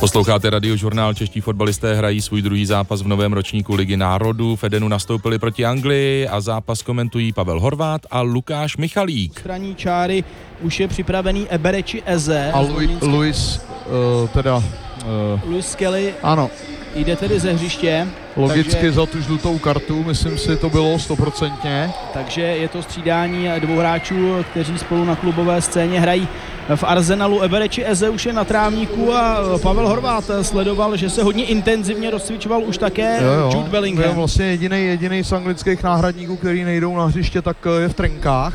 Posloucháte Radiožurnál. Čeští fotbalisté hrají svůj druhý zápas v novém ročníku Ligy národů. V Edenu nastoupili proti Anglii a zápas komentují Pavel Horváth a Lukáš Michalík. Straní čáry už je připravený Eberechi Eze. A Luis Skelly. Ano. Jde tedy ze hřiště. Logicky za tu žlutou kartu, myslím si, to bylo 100%. Takže je to střídání dvou hráčů, kteří spolu na klubové scéně hrají v Arsenalu. Eberechi Eze už je na trávníku a Pavel Horváth sledoval, že se hodně intenzivně rozcvičoval už také Jude Bellingham. Je vlastně jediný z anglických náhradníků, který nejdou na hřiště, tak je v trenkách.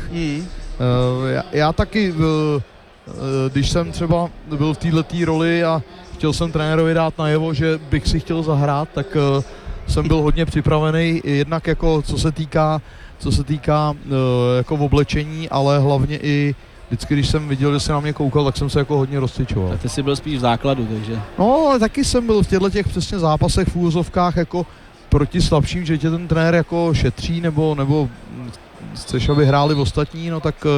Já taky, když jsem třeba byl v této roli a chtěl jsem trenérovi dát najevo, že bych si chtěl zahrát, tak jsem byl hodně připravený, jednak jako co se týká jako v oblečení, ale hlavně i vždycky, když jsem viděl, že se na mě koukal, tak jsem se jako hodně rozcvičoval. A ty jsi byl spíš v základu, takže... No, ale taky jsem byl v těch přesně zápasech v úvozovkách jako proti slabším, že tě ten trenér jako šetří, nebo chceš, aby hráli v ostatní, no tak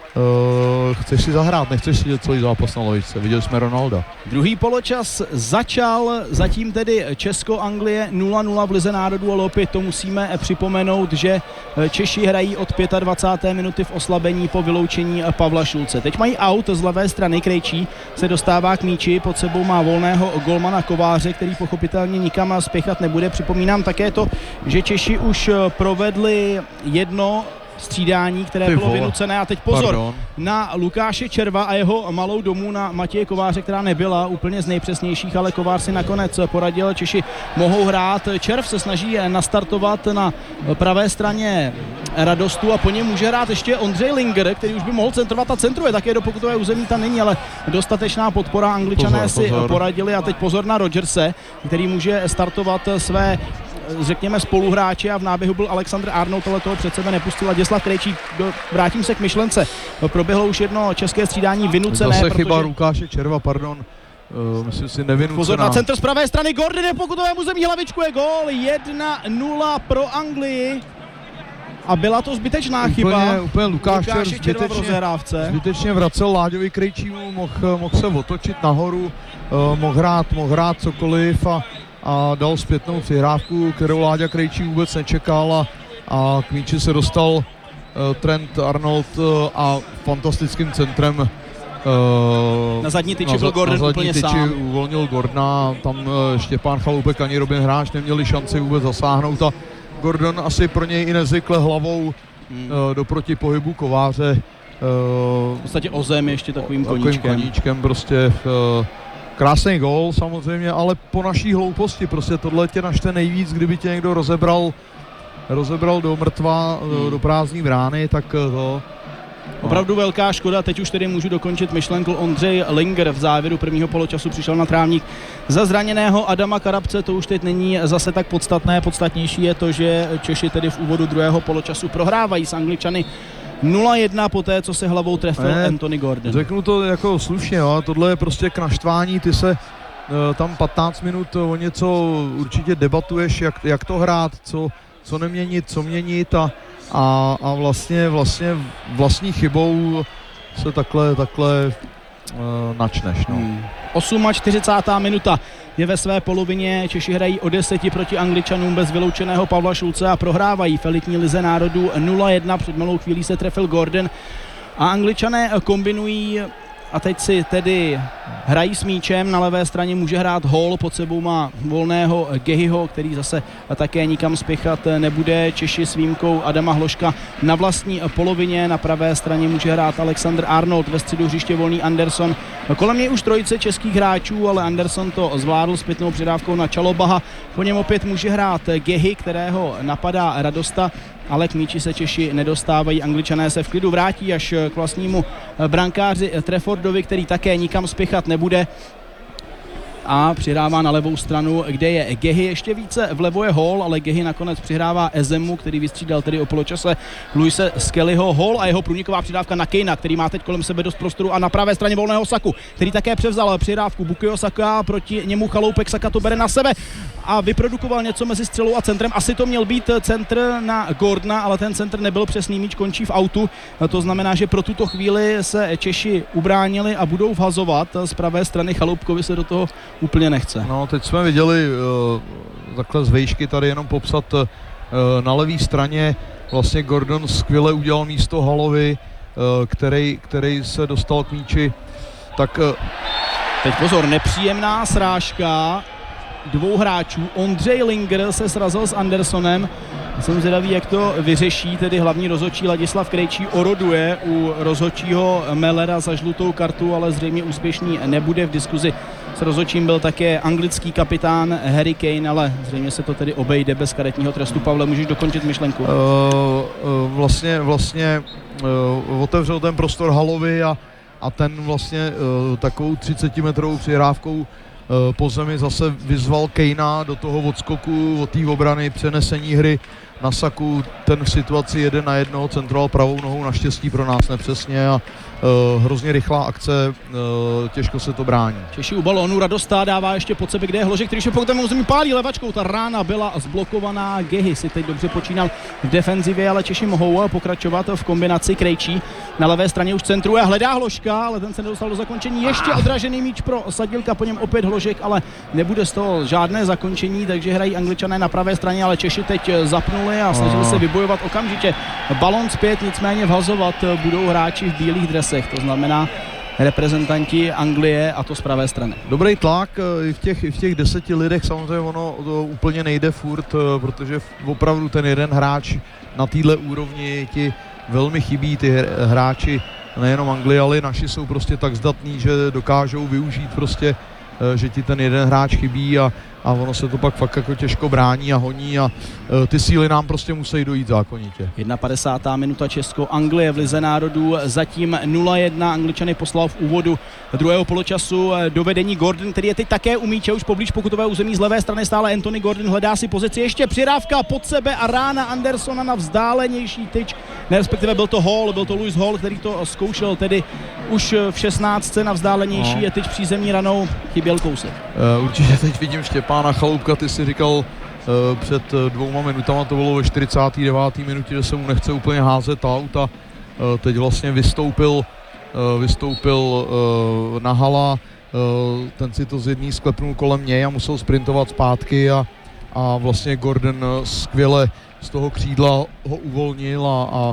chceš si zahrát, nechceš si dělat celý zápas na lavičce. Viděli jsme Ronalda. Druhý poločas začal, zatím tedy Česko-Anglie 0-0 v Lize národů, ale opět to musíme připomenout, že Češi hrají od 25. minuty v oslabení po vyloučení Pavla Šulce. Teď mají aut z levé strany, Krejčí se dostává k míči, pod sebou má volného golmana Kováře, který pochopitelně nikam spěchat nebude. Připomínám také to, že Češi už provedli jedno střídání, které bylo vynucené, a teď pozor na Lukáše Červa a jeho malou domů na Matěje Kováře, která nebyla úplně z nejpřesnějších, ale Kovář si nakonec poradil, Češi mohou hrát. Červ se snaží nastartovat na pravé straně Radostu a po něm může hrát ještě Ondřej Linger, který už by mohl centrovat a centruje, také do pokutové území tam není, ale dostatečná podpora. Angličané si poradili a teď pozor na Rodgerse, který může startovat své, řekněme, spoluhráče, a v náběhu byl Alexander Arnold, ale toho před sebe nepustil Ladislav Krejčí. Vrátím se k myšlence. Proběhlo už jedno české střídání vynucené. Zase chyba Lukáše Červa, pardon. Myslím si nevynucená. Pozor na centr z pravé strany, Gordon je pokutovém území, hlavičku je gól, 1-0 pro Anglii. A byla to zbytečná chyba. Úplně Lukáše zbytečně vracel Láďovi Krejčímu, mohl se otočit nahoru, mohl hrát cokoliv a dal zpětnou přihrávku, kterou Láďa Krejčí vůbec nečekal, a k míči se dostal Trent Arnold a fantastickým centrem na zadní tyči byl Gordon úplně sám. Uvolnil Gordona, tam Štěpán Chaloupek ani Robin Hráč neměli šanci vůbec zasáhnout a Gordon asi pro něj i nezvykle hlavou do protipohybu Kováře. V podstatě o zem ještě takovým koníčkem prostě. Krásný gól samozřejmě, ale po naší hlouposti, prostě tohle tě naštve nejvíc, kdyby tě někdo rozebral do mrtva, do prázdný brány, tak to... Opravdu velká škoda, teď už tedy můžu dokončit myšlenku. Ondřej Linger v závěru prvního poločasu přišel na trávník za zraněného Adama Karabce, to už teď není zase tak podstatné, podstatnější je to, že Češi tedy v úvodu druhého poločasu prohrávají s Angličany 0-1 poté, co se hlavou trefil Anthony Gordon. Řeknu to jako slušně, jo? Tohle je prostě k naštvání, ty se tam 15 minut o něco určitě debatuješ, jak to hrát, co neměnit, co měnit a vlastně vlastní chybou se takhle načneš. No. 48. minuta je ve své polovině. Češi hrají o 10 proti Angličanům bez vyloučeného Pavla Šulce a prohrávají v elitní lize národů 0-1. Před malou chvílí se trefil Gordon a Angličané kombinují a teď si tedy hrají s míčem. Na levé straně může hrát Hall, pod sebou má volného Gehyho, který zase také nikam spěchat nebude. Češi s výjimkou Adama Hloška na vlastní polovině. Na pravé straně může hrát Alexander Arnold, ve středu hřiště volný Anderson. Kolem něj už trojice českých hráčů, ale Anderson to zvládl zpětnou předávkou na Čalobaha. Po něm opět může hrát Gehy, kterého napadá Radosta, ale k míči se Češi nedostávají. Angličané se v klidu vrátí až k vlastnímu brankáři Treffordovi, který také nikam spěchat nebude. A přihrává na levou stranu, kde je Gehy, ještě více vlevo je Hall, ale Gehy nakonec přihrává Ezemu, který vystřídal tedy o poločase Luise Skellyho. Hall a jeho průniková přidávka na Kanea, který má teď kolem sebe dost prostoru, a na pravé straně volného Saku, který také převzal přihrávku Bukayo Saka, proti němu Chaloupek, Saka to bere na sebe a vyprodukoval něco mezi střelou a centrem. Asi to měl být centr na Gordona, ale ten centr nebyl přesný, míč končí v autu. To znamená, že pro tuto chvíli se Češi ubránili a budou vhazovat z pravé strany. Chaloupkovi se do toho úplně nechce. No, teď jsme viděli takhle z vejšky tady jenom popsat na levé straně. Vlastně Gordon skvěle udělal místo Halovi, který se dostal k míči. Tak teď pozor, nepříjemná srážka dvou hráčů. Ondřej Linger se srazil s Andersonem. Jsem zvědavý, jak to vyřeší, tedy hlavní rozhodčí Ladislav Krejčí oroduje u rozhodčího Mellera za žlutou kartu, ale zřejmě úspěšný nebude. V diskuzi s rozhodčím byl také anglický kapitán Harry Kane, ale zřejmě se to tedy obejde bez karetního trestu. Pavle, můžeš dokončit myšlenku? Vlastně otevřel ten prostor Halovi a ten vlastně takovou 30-metrovou přihrávkou po zemi zase vyzval Kanea do toho odskoku od té obrany, přenesení hry na Saku, ten v situaci 1 na 1 centroval pravou nohou, naštěstí pro nás nepřesně a hrozně rychlá akce, těžko se to brání. Češi u balónu, Radostá dává ještě pod sebe, kde je Hložek, který pokud tam území pálí levačkou, ta rána byla zblokovaná, Gehy si teď dobře počínal v defenzivě, ale Češi mohou pokračovat v kombinaci. Krejčí na levé straně už centruje, hledá Hložka, ale ten se nedostal do zakončení, ještě odražený míč pro Sadílka, po něm opět Hložek, ale nebude z toho žádné zakončení, takže hrají Angličané na pravé straně, ale Češi teď zapnuli a snažili se vybojovat okamžitě balón zpět, nicméně vhazovat budou hráči v bílých dresech, to znamená reprezentanti Anglie, a to z pravé strany. Dobrý tlak i v těch 10 lidech, samozřejmě ono to úplně nejde furt, protože opravdu ten jeden hráč na téhle úrovni ti velmi chybí, ty hráči nejenom Anglie, ale i naši jsou prostě tak zdatní, že dokážou využít prostě, že ti ten jeden hráč chybí a ono se to pak fakt jako těžko brání a honí a ty síly nám prostě musí dojít zákonitě. 51. minuta Česko-Anglie v Lize národů, zatím 0-1. Angličany poslal v úvodu druhého poločasu do vedení Gordon, který je teď také u míče, už poblíž pokutové území, z levé strany stále Anthony Gordon, hledá si pozici, ještě přirávka pod sebe a rána Andersona na vzdálenější tyč, respektive byl to Lewis Hall, který to zkoušel tedy už v 16 na vzdálenější, je teď přízemní ranou, chyběl kousek. Určitě teď vidím Štěpána Chaloupka, ty si říkal před 2 minutama, to bylo ve 49. minutě, že se mu nechce úplně házet aut a teď vlastně vystoupil na Hala, ten si to z jedný sklepnul kolem něj a musel sprintovat zpátky a vlastně Gordon skvěle z toho křídla ho uvolnil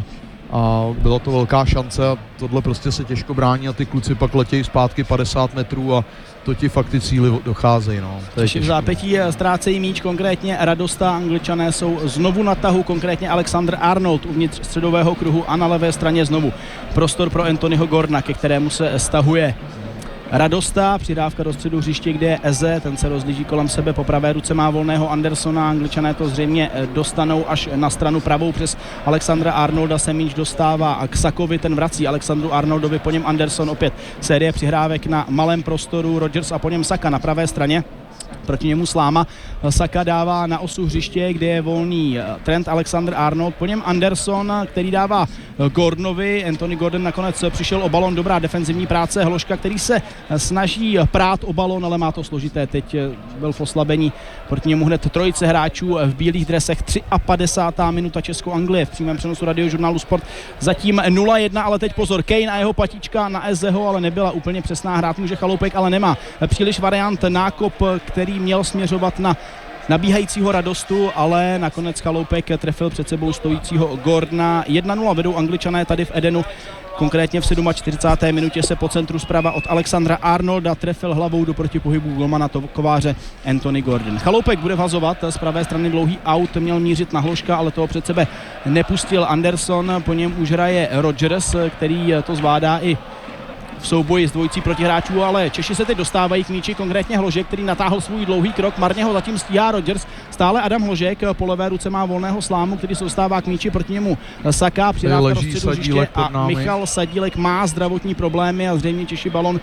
a byla to velká šance a tohle prostě se těžko brání a ty kluci pak letějí zpátky 50 metrů a to ti fakt ty cíly docházejí. No. Češi v zápětí ztrácejí míč, konkrétně Radosta, Angličané jsou znovu na tahu, konkrétně Alexander Arnold uvnitř středového kruhu a na levé straně znovu prostor pro Anthonyho Gordona, ke kterému se stahuje Radosta, přidávka do středu hřiště, kde je Eze, ten se rozlíží kolem sebe, po pravé ruce má volného Andersona, Angličané to zřejmě dostanou až na stranu pravou přes Alexandra Arnolda, se míč dostává k Sakovi, ten vrací Alexandru Arnoldovi, po něm Anderson, opět série přihrávek na malém prostoru, Rodgers a po něm Saka na pravé straně. Proti němu Sláma, Saka dává na osu hřiště, kde je volný Trent Alexander-Arnold, po něm Anderson, který dává Gordonovi, Anthony Gordon nakonec přišel o balon, dobrá defenzivní práce, Hložka, který se snaží prát o balon, ale má to složité, teď byl v oslabení, proti němu hned trojice hráčů v bílých dresech, 53. minuta Česko-Anglie v přímém přenosu Radiožurnálu Sport, zatím 0-1, ale teď pozor, Kane a jeho patička na Ezeho, ale nebyla úplně přesná, hrát může Chaloupek, ale nemá příliš variant, nákop, který měl směřovat na nabíhajícího Radostu, ale nakonec Chaloupek trefil před sebou stojícího Gordona. 1-0 vedou Angličané tady v Edenu. Konkrétně v 47. minutě se po centru zprava od Alexandra Arnolda trefil hlavou do protipohybu golmana kováře Anthony Gordon. Chaloupek bude vhazovat z pravé strany, dlouhý aut, měl mířit na Hložka, ale toho před sebe nepustil Anderson, po něm už hraje Rodgers, který to zvládá i v souboji s dvojicí protihráčů, ale Češi se teď dostávají k míči, konkrétně Hložek, který natáhl svůj dlouhý krok, marně ho zatím stíhá Rodgers, stále Adam Hložek, po levé ruce má volného Slámu, který se dostává k míči, proti němu Saka, přidávka do středu hřiště a Michal Sadílek má zdravotní problémy a zřejmě Češi balon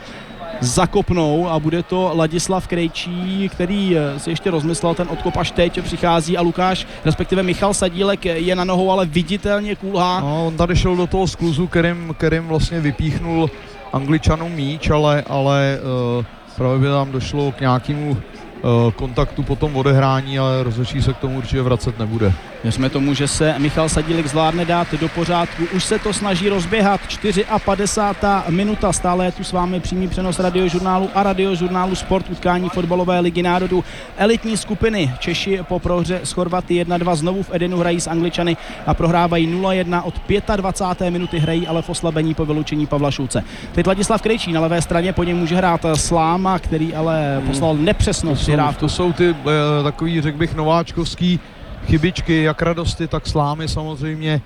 zakopnou a bude to Ladislav Krejčí, který si ještě rozmyslel ten odkop, až teď přichází a Lukáš, respektive Michal Sadílek je na nohou, ale viditelně kulhá. No, on tady šel do toho skluzu, kterým vlastně vypíchnul Angličanům míč, ale právě tam došlo k nějakému kontaktu po tom odehrání, ale rozhodčí se k tomu určitě vracet nebude. Věřme tomu, že se Michal Sadílek zvládne dát do pořádku. Už se to snaží rozběhat. 54. minuta. Stále je tu s vámi přímý přenos Radiožurnálu a Radiožurnálu Sport, utkání fotbalové ligy národů. Elitní skupiny. Češi po prohře s Chorvaty 1-2 znovu v Edenu hrají s Angličany a prohrávají 0-1. Od 25. minuty hrají ale v oslabení po vyloučení Pavla Šulce. Teď Ladislav Krejčí na levé straně, po něm může hrát Sláma, který ale poslal nepřesnou přihrávku. To jsou ty takový, řekl bych, nováčkovský chybičky, jak Radosty, tak Slámy samozřejmě.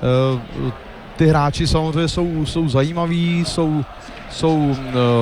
Ty hráči samozřejmě jsou zajímaví, jsou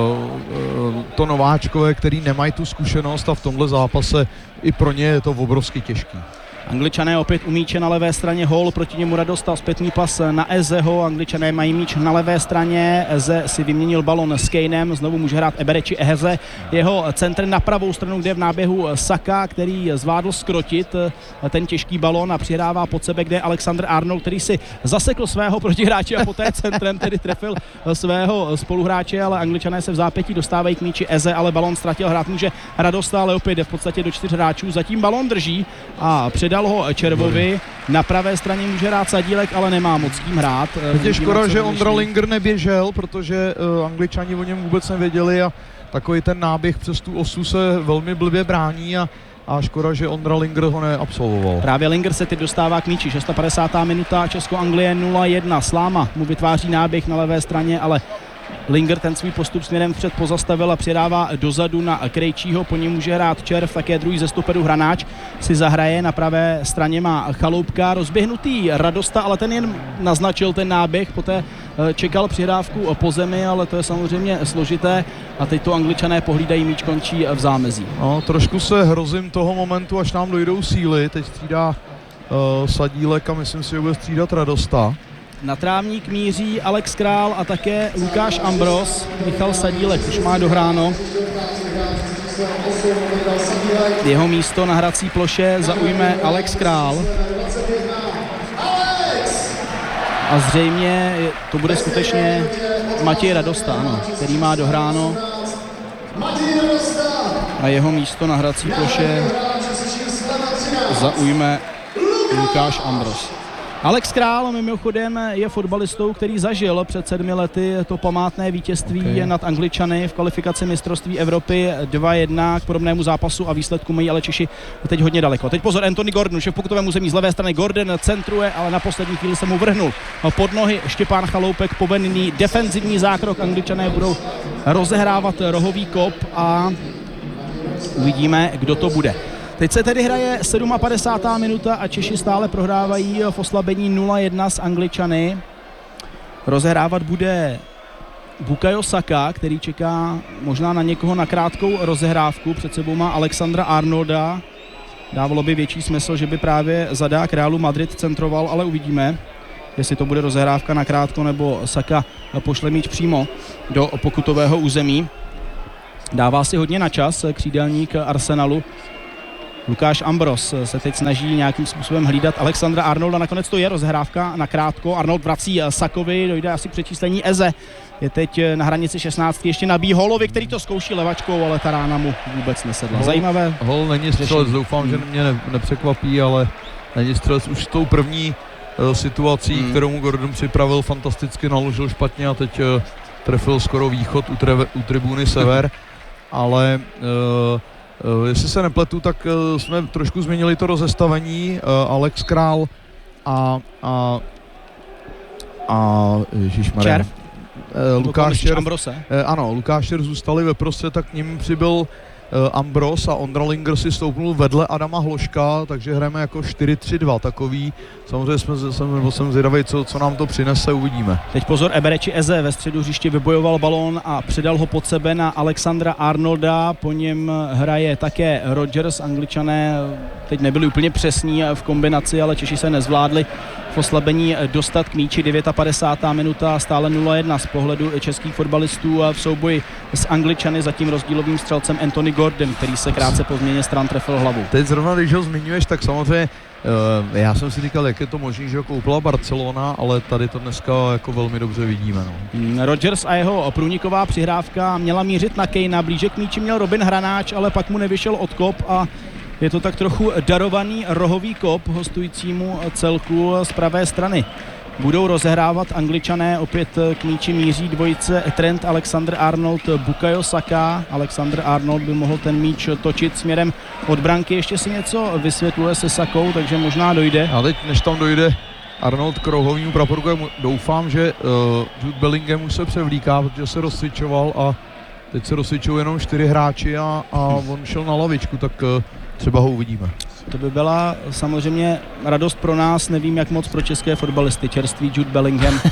to nováčkové, který nemají tu zkušenost a v tomhle zápase i pro ně je to obrovsky těžký. Angličané opět u míče na levé straně, Hall, proti němu Radosta, zpětný pas na Ezeho. Angličané mají míč na levé straně, Eze si vyměnil balon s Kanem, znovu může hrát Eberechi Eze. Jeho centr na pravou stranu, kde je v náběhu Saka, který zvládl skrotit ten těžký balon a přihrává pod sebe, kde je Alexander Arnold, který si zasekl svého protihráče a poté centrem tedy trefil svého spoluhráče, ale Angličané se v zápětí dostávají k míči Eze, ale balon ztratil, hrát může Radosta, ale opět jde v podstatě do 4 hráčů, zatím balon drží a předal ho Červovi. Na pravé straně může hrát Sadílek, ale nemá moc s kým hrát. Je škoda, že Ondra Linger neběžel, protože Angličani o něm vůbec nevěděli a takový ten náběh přes tu osu se velmi blbě brání a škoda, že Ondra Linger ho neabsolvoval. Právě Linger se teď dostává k míči. 650. minuta, Česko-Anglie 0-1. Sláma mu vytváří náběh na levé straně, ale Linger ten svůj postup směrem vpřed pozastavil a přidává dozadu na Krejčího, po něm může hrát Červ, také druhý ze stupedu Hranáč si zahraje, na pravé straně má Chaloupka, rozběhnutý Radosta, ale ten jen naznačil ten náběh, poté čekal přihrávku po zemi, ale to je samozřejmě složité a teď to Angličané pohlídají, míč končí v zámezí. No, trošku se hrozím toho momentu, až nám dojdou síly, teď střídá Sadílek a myslím si, že bude střídat Radosta. Na trávník míří Alex Král a také Lukáš Ambros. Michal Sadílek už má dohráno. Jeho místo na hrací ploše zaujme Alex Král. A zřejmě to bude skutečně Matěj Radosta, ano, který má dohráno. A jeho místo na hrací ploše zaujme Lukáš Ambros. Alex Král mimochodem je fotbalistou, který zažil před 7 lety to památné vítězství nad Angličany v kvalifikaci mistrovství Evropy 2-1 k podobnému zápasu a výsledku mají ale Češi teď hodně daleko. Teď pozor, Anthony Gordon, už je v pokutovém území z levé strany, Gordon centruje, ale na poslední chvíli se mu vrhnul pod nohy Štěpán Chaloupek, povedený defenzivní zákrok. Angličané budou rozehrávat rohový kop a uvidíme, kdo to bude. Teď se tedy hraje 57. minuta a Češi stále prohrávají v oslabení 0-1 s Angličany. Rozehrávat bude Bukayo Saka, který čeká možná na někoho na krátkou rozehrávku. Před sebou má Alexandra Arnolda. Dávalo by větší smysl, že by právě zadák Realu Madrid centroval, ale uvidíme, jestli to bude rozehrávka na krátko nebo Saka pošle míč přímo do pokutového území. Dává si hodně na čas křídelník Arsenalu. Lukáš Ambros se teď snaží nějakým způsobem hlídat Alexandra Arnolda, nakonec to je rozhrávka na krátko, Arnold vrací Sakovi, dojde asi k přečíslení Eze, je teď na hranici 16, ještě nabíjí Holovi, který to zkouší levačkou, ale ta rána mu vůbec nesedla. Zajímavé. Hol není střelec, doufám, že mě nepřekvapí, ale není střelec už s tou první situací, kterou mu Gordon připravil, fantasticky naložil špatně a teď trefil skoro východ u tribuny Sever, ale jestli se nepletu, tak jsme trošku změnili to rozestavení. Alex Král a ježišmarja. Červ. Lukáš Červ. Ano, Lukáš Červ zůstali ve prostřed, tak k ním přibyl Ambros a Ondra Linger si stoupnul vedle Adama Hloška, takže hrajeme jako 4-3-2 takový. Samozřejmě jsem zvědavý, co nám to přinese, uvidíme. Teď pozor, Eberechi Eze ve středu hřiště vybojoval balón a předal ho pod sebe na Alexandra Arnolda, po něm hraje také Rodgers. Angličané teď nebyli úplně přesní v kombinaci, ale Češi se nezvládli v oslabení dostat k míči. 59. minuta, stále 0-1 z pohledu českých fotbalistů a v souboji s Angličany, zatím rozdílovým střelcem Anthony Gordon, který se krátce po změně stran trefil hlavu. Teď zrovna, když ho zmiňuješ, tak samozřejmě já jsem si říkal, jak je to možné, že ho koupila Barcelona, ale tady to dneska jako velmi dobře vidíme. No. Rodgers a jeho průniková přihrávka měla mířit na Kejna, blíže k míči měl Robin Hranáč, ale pak mu nevyšel odkop a Je to tak trochu darovaný rohový kop hostujícímu celku z pravé strany. Budou rozehrávat Angličané, opět k míči míří dvojice Trent Alexander-Arnold, Bukayo Saka. Alexander-Arnold by mohl ten míč točit směrem od branky, ještě si něco vysvětluje se Sakou, takže možná dojde. A teď, než tam dojde Arnold k rohovému praporku, doufám, že Jude Bellingham už se převlíká, protože se rozcvičoval a teď se rozcvičují jenom 4 hráči a on šel na lavičku, tak třeba ho uvidíme. To by byla samozřejmě radost pro nás, nevím jak moc pro české fotbalisty. Čerstvý Jude Bellingham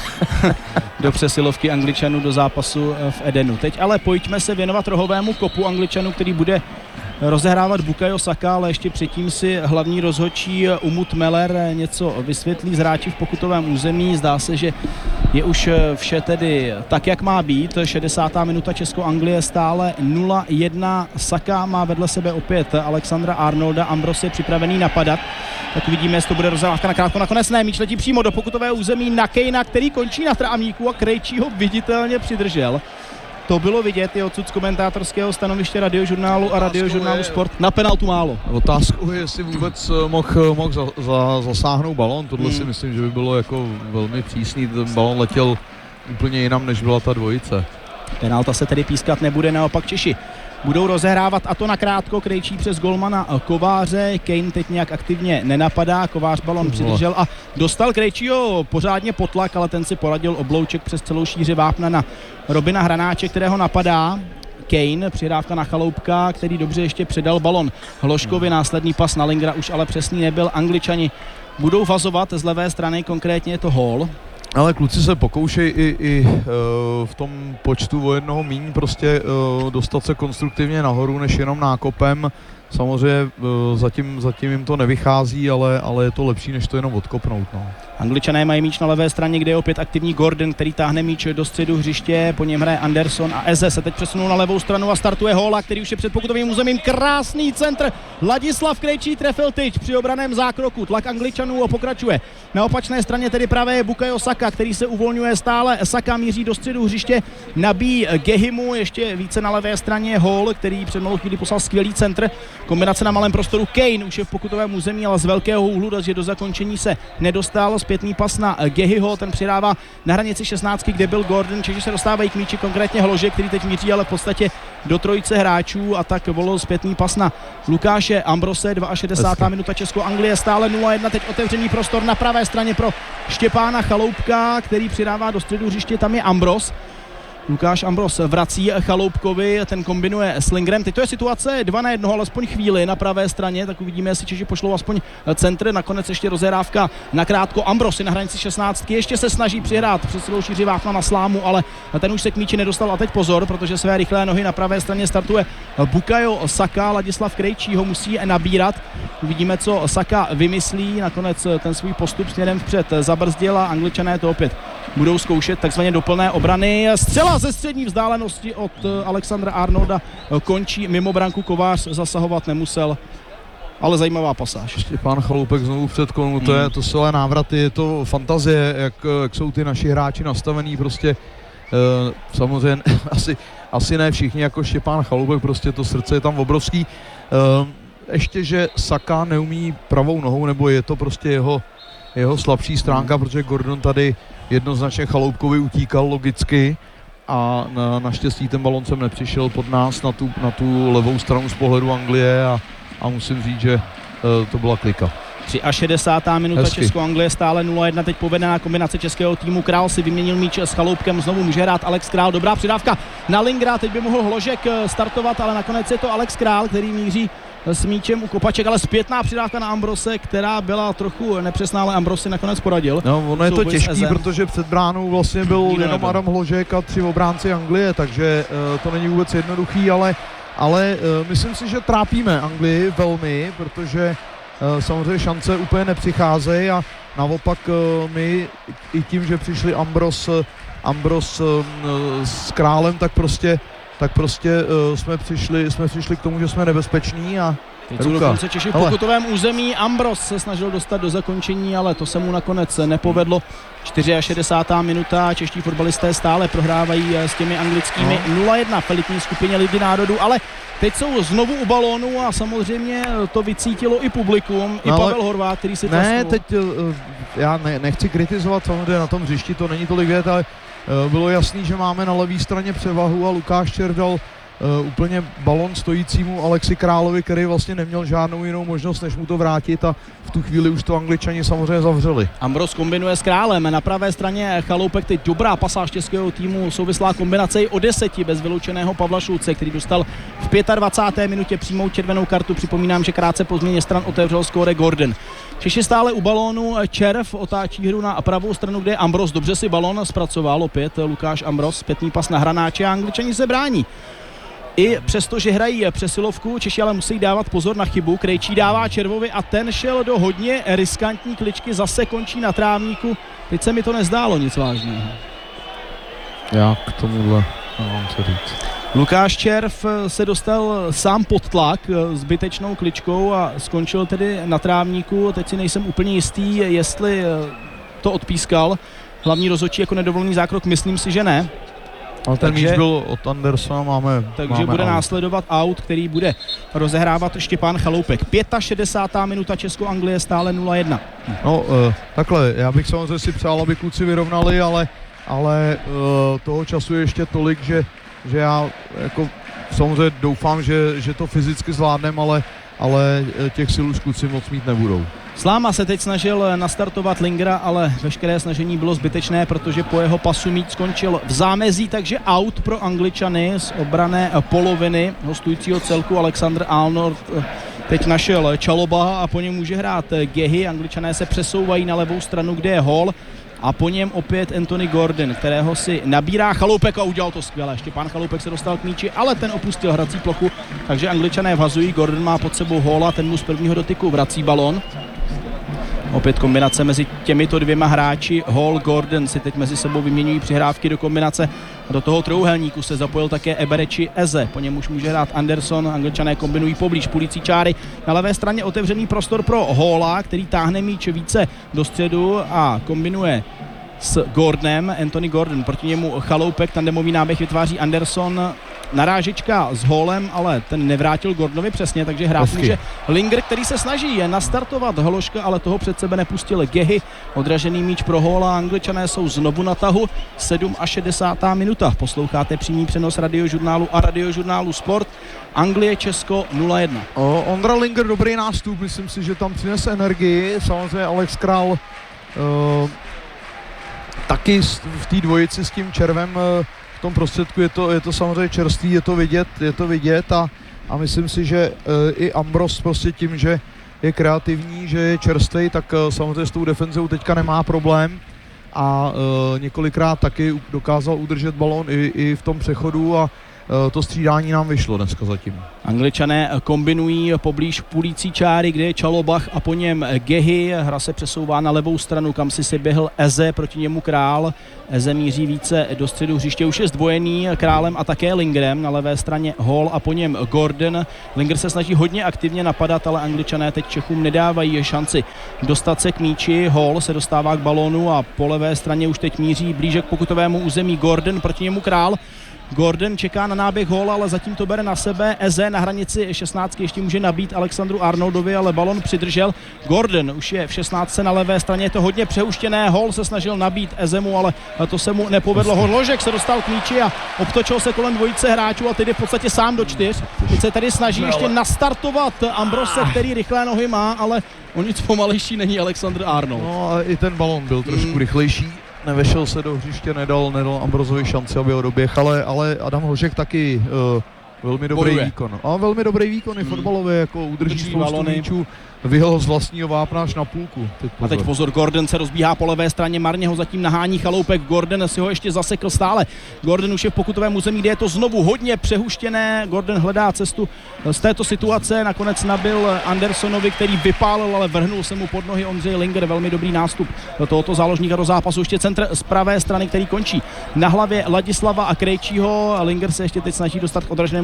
do přesilovky Angličanů do zápasu v Edenu. Teď ale pojďme se věnovat rohovému kopu Angličanů, který bude rozehrávat Bukayo Saka, ale ještě předtím si hlavní rozhodčí Umut Meller něco vysvětlí z hráči v pokutovém území. Zdá se, že je už vše tedy tak, jak má být. 60. minuta Česko-Anglie stále 0-1. Saka má vedle sebe opět Alexandra Arnolda. Ambros je připravený napadat. Tak uvidíme, jestli to bude rozehrávka nakrátko. Nakonec ne, míč letí přímo do pokutového území na Kanea, který končí na trávníku a Krejčí ho viditelně přidržel. To bylo vidět i odsud z komentátorského stanoviště Radiožurnálu a Radiožurnálu Sport. Na penaltu málo. Otázkou je, jestli vůbec mohl zasáhnout balón. Tohle si myslím, že by bylo jako velmi přísný. Ten balón letěl úplně jinam, než byla ta dvojice. Penalta se tedy pískat nebude, naopak Češi budou rozehrávat, a to nakrátko. Krejčí přes golmana Kováře. Kane teď nějak aktivně nenapadá, Kovář balon přidržel a dostal Krejčího pořádně pod tlak, ale ten si poradil oblouček přes celou šíři vápna na Robina Hranáče, kterého napadá. Kane, přihrávka na Chaloupka, který dobře ještě předal balon Hloškovi, následný pas na Lingra už ale přesný nebyl. Angličani budou vazovat z levé strany, konkrétně je to Hall. Ale kluci se pokoušejí i v tom počtu o jednoho míň prostě dostat se konstruktivně nahoru, než jenom nákopem. Samozřejmě zatím jim to nevychází, ale je to lepší, než to jenom odkopnout. No. Angličané mají míč na levé straně, kde je opět aktivní Gordon, který táhne míč do středu hřiště, po něm hraje Anderson a Eze se teď přesunul na levou stranu a startuje Hola, který už je před pokutovým územím. Krásný centr, Ladislav Krejčí trefil tyč při obraném zákroku, tlak Angličanů pokračuje. Na opačné straně tedy pravé je Bukayo Saka, který se uvolňuje stále. Saka míří do středu hřiště, nabíjí Gehimu, ještě více na levé straně Hall, který před malou chvíli poslal skvělý centr. Kombinace na malém prostoru, Kane už je v pokutovém území, ale z velkého úhlu, takže do zakončení se nedostal. Zpětný pas na Gehiho, ten přidává na hranici 16, kde byl Gordon. Češi se dostávají k míči, konkrétně Hložek, který teď míří ale v podstatě do trojice hráčů, a tak volil zpětný pas na Lukáše Ambrose. 62. minuta Česko-Anglie stále 0-1, teď otevřený prostor na pravé straně pro Štěpána Chaloupka, který přidává do středu hřiště, tam je Ambros. Lukáš Ambros vrací Chaloupkovi, ten kombinuje s Lingrem. Teď to je situace 2-1, alespoň chvíli na pravé straně, tak uvidíme, jestli Češi pošlou aspoň centr. Nakonec ještě rozehrávka nakrátko. Ambros je na hranici 16, ještě se snaží přihrát přes celou šíři vápna na Slámu, ale ten už se k míči nedostal. A teď pozor, protože své rychlé nohy na pravé straně startuje Bukayo Saka. Ladislav Krejčí ho musí nabírat. Uvidíme, co Saka vymyslí. Nakonec ten svůj postup směrem vpřed zabrzdil a Angličané to opět budou zkoušet takzvaně do plné obrany. Střela ze střední vzdálenosti od Alexandra Arnolda končí mimo branku. Kovář zasahovat nemusel, ale zajímavá pasáž. Štěpán Chaloupek znovu před kolmu, to jsou ale návraty, je to fantazie, jak jsou ty naši hráči nastavení, prostě samozřejmě asi ne všichni jako Štěpán Chaloupek, prostě to srdce je tam obrovský. Ještě, že Saka neumí pravou nohou, nebo je to prostě jeho slabší stránka, protože Gordon tady jednoznačně Chaloupkovi utíkal logicky a naštěstí ten balon sem nepřišel pod nás na tu levou stranu z pohledu Anglie a musím říct, že to byla klika. 63. minuta Česko-Anglie stále 0-1, teď povedená kombinace českého týmu. Král si vyměnil míč s Chaloupkem, znovu může hrát Alex Král, dobrá přidávka na Lingra, teď by mohl Hložek startovat, ale nakonec je to Alex Král, který míří s míčem u kopaček, ale zpětná přidávka na Ambrose, která byla trochu nepřesná, ale Ambrose si nakonec poradil. No, ono je to těžký, protože před bránou vlastně byl jenom Adam Hložek a 3 obránci Anglie, takže to není vůbec jednoduchý, ale myslím si, že trápíme Anglii velmi, protože samozřejmě šance úplně nepřicházejí a naopak my i tím, že přišli Ambros s Králem, tak prostě jsme přišli k tomu, že jsme nebezpeční a Teď jsou dokonce Češi v pokutovém území. Ambros se snažil dostat do zakončení, ale to se mu nakonec nepovedlo. 64. minuta, čeští fotbalisté stále prohrávají s těmi anglickými 0-1 v elitní skupině Ligy národů, ale teď jsou znovu u balónu a samozřejmě to vycítilo i publikum, i Pavel Horváth, který si Ne, teď já nechci kritizovat samozřejmě na tom hřišti, to není tolik vět, ale bylo jasný, že máme na levé straně převahu a Lukáš Červ dal úplně balon stojícímu Alexi Královi, který vlastně neměl žádnou jinou možnost, než mu to vrátit a v tu chvíli už to Angličani samozřejmě zavřeli. Ambros kombinuje s Králem, na pravé straně Chaloupek, teď dobrá pasáž českého týmu, souvislá kombinace i o 10 bez vyloučeného Pavla Šulce, který dostal v 25. minutě přímou červenou kartu. Připomínám, že krátce po změně stran otevřel skóre Gordon. Češi stále u balónu, Červ otáčí hru na pravou stranu, kde je Ambros, dobře si balón zpracoval opět Lukáš Ambros, zpětný pas na Hranáče a Angličani se brání. I přesto, že hrají přesilovku, Češi ale musí dávat pozor na chybu. Krejčí dává Červovi a ten šel do hodně riskantní kličky, zase končí na trávníku. Teď se mi to nezdálo nic vážného. Já k tomuhle nemám co říct. Lukáš Červ se dostal sám pod tlak zbytečnou kličkou a skončil tedy na trávníku. Teď si nejsem úplně jistý, jestli to odpískal hlavní rozhodčí jako nedovolený zákrok, myslím si, že ne. Ale ten míč byl od Andersona, takže bude následovat out, který bude rozehrávat Štěpán Chaloupek. 65. minuta, Česko-Anglie stále 0-1. No takhle, já bych samozřejmě si přál, aby kluci vyrovnali, ale toho času je ještě tolik, že já jako samozřejmě doufám, že to fyzicky zvládnem, ale těch sil už kluci moc mít nebudou. Sláma se teď snažil nastartovat Lingera, ale veškeré snažení bylo zbytečné, protože po jeho pasu míč skončil v zámezí, takže out pro Angličany z obrané poloviny hostujícího celku. Alexander Arnold teď našel Čaloba a po něm může hrát Gehy. Angličané se přesouvají na levou stranu, kde je Hall. A po něm opět Anthony Gordon, kterého si nabírá Chaloupek a udělal to skvěle. Štěpán Chaloupek se dostal k míči, ale ten opustil hrací plochu, takže Angličané vhazují. Gordon má pod sebou Halla, ten mu z prvního dotyku vrací balon. Opět kombinace mezi těmito dvěma hráči. Hall, Gordon si teď mezi sebou vyměňují přihrávky do kombinace. Do toho trouhelníku se zapojil také Eberechi Eze. Po něm už může hrát Anderson. Angličané kombinují poblíž půlící čáry. Na levé straně otevřený prostor pro Halla, který táhne míč více do středu a kombinuje s Gordonem. Anthony Gordon, proti němu Chaloupek, tandemový náběh vytváří Anderson. Narážička s Hallem, ale ten nevrátil Gordonovi přesně, takže hrát může Linger, který se snaží nastartovat Hloška, ale toho před sebe nepustil Gehy. Odražený míč pro Halla, Angličané jsou znovu na tahu. 67. minuta. Posloucháte přímý přenos Radiožurnálu a Radiožurnálu Sport. Anglie, Česko 0-1. Ondra Linger, dobrý nástup, myslím si, že tam přinese energii. Samozřejmě Alex Král taky v té dvojici s tím Červem v tom prostředku je to samozřejmě čerstvý, je to vidět a myslím si, že i Ambros prostě tím, že je kreativní, že je čerstvý, tak samozřejmě s tou defenzivou teďka nemá problém a několikrát taky dokázal udržet balón i v tom přechodu a to střídání nám vyšlo dneska zatím. Angličané kombinují poblíž půlící čáry, kde je Čalobach a po něm Gehy. Hra se přesouvá na levou stranu, kam si běhl Eze, proti němu Král. Eze míří více do středu hřiště, už je zdvojený Králem a také Lingerem. Na levé straně Hall a po něm Gordon. Linger se snaží hodně aktivně napadat, ale Angličané teď Čechům nedávají šanci dostat se k míči. Hall se dostává k balónu a po levé straně už teď míří blíže k pokutovému území Gordon, proti němu Král. Gordon čeká na náběh Halla, ale zatím to bere na sebe. Eze na hranici 16 ještě může nabít Alexandru Arnoldovi, ale balon přidržel. Gordon už je v 16 na levé straně, je to hodně přehuštěné. Hall se snažil nabít Ezemu, ale to se mu nepovedlo. Hložek se dostal k míči a obtočil se kolem dvojice hráčů a teď je v podstatě sám do 4. Teď se tady snaží ještě nastartovat Ambrose, který rychlé nohy má, ale o nic pomalejší není Alexander Arnold. No a i ten balon byl trošku rychlejší. Nevešel se do hřiště, nedal Ambrozovi šanci, aby ho doběh, ale Adam Hložek taky velmi dobrý výkon. A velmi dobrý výkon i fotbalově, jako udrží spoustu míčů, vyhl z vlastního vápna až na půlku. A teď pozor, Gordon se rozbíhá po levé straně, marně ho zatím nahání Chaloupek, Gordon si ho ještě zasekl stále. Gordon už je v pokutovém území, kde je to znovu hodně přehuštěné. Gordon hledá cestu z této situace, nakonec nabil Andersonovi, který vypálil, ale vrhnul se mu pod nohy Ondřej Linger. Velmi dobrý nástup do tohoto záložníka do zápasu. Ještě centr z pravé strany, který končí na hlavě Ladislava a Krejčího. Linger se ještě teď snaží dostat k odraženému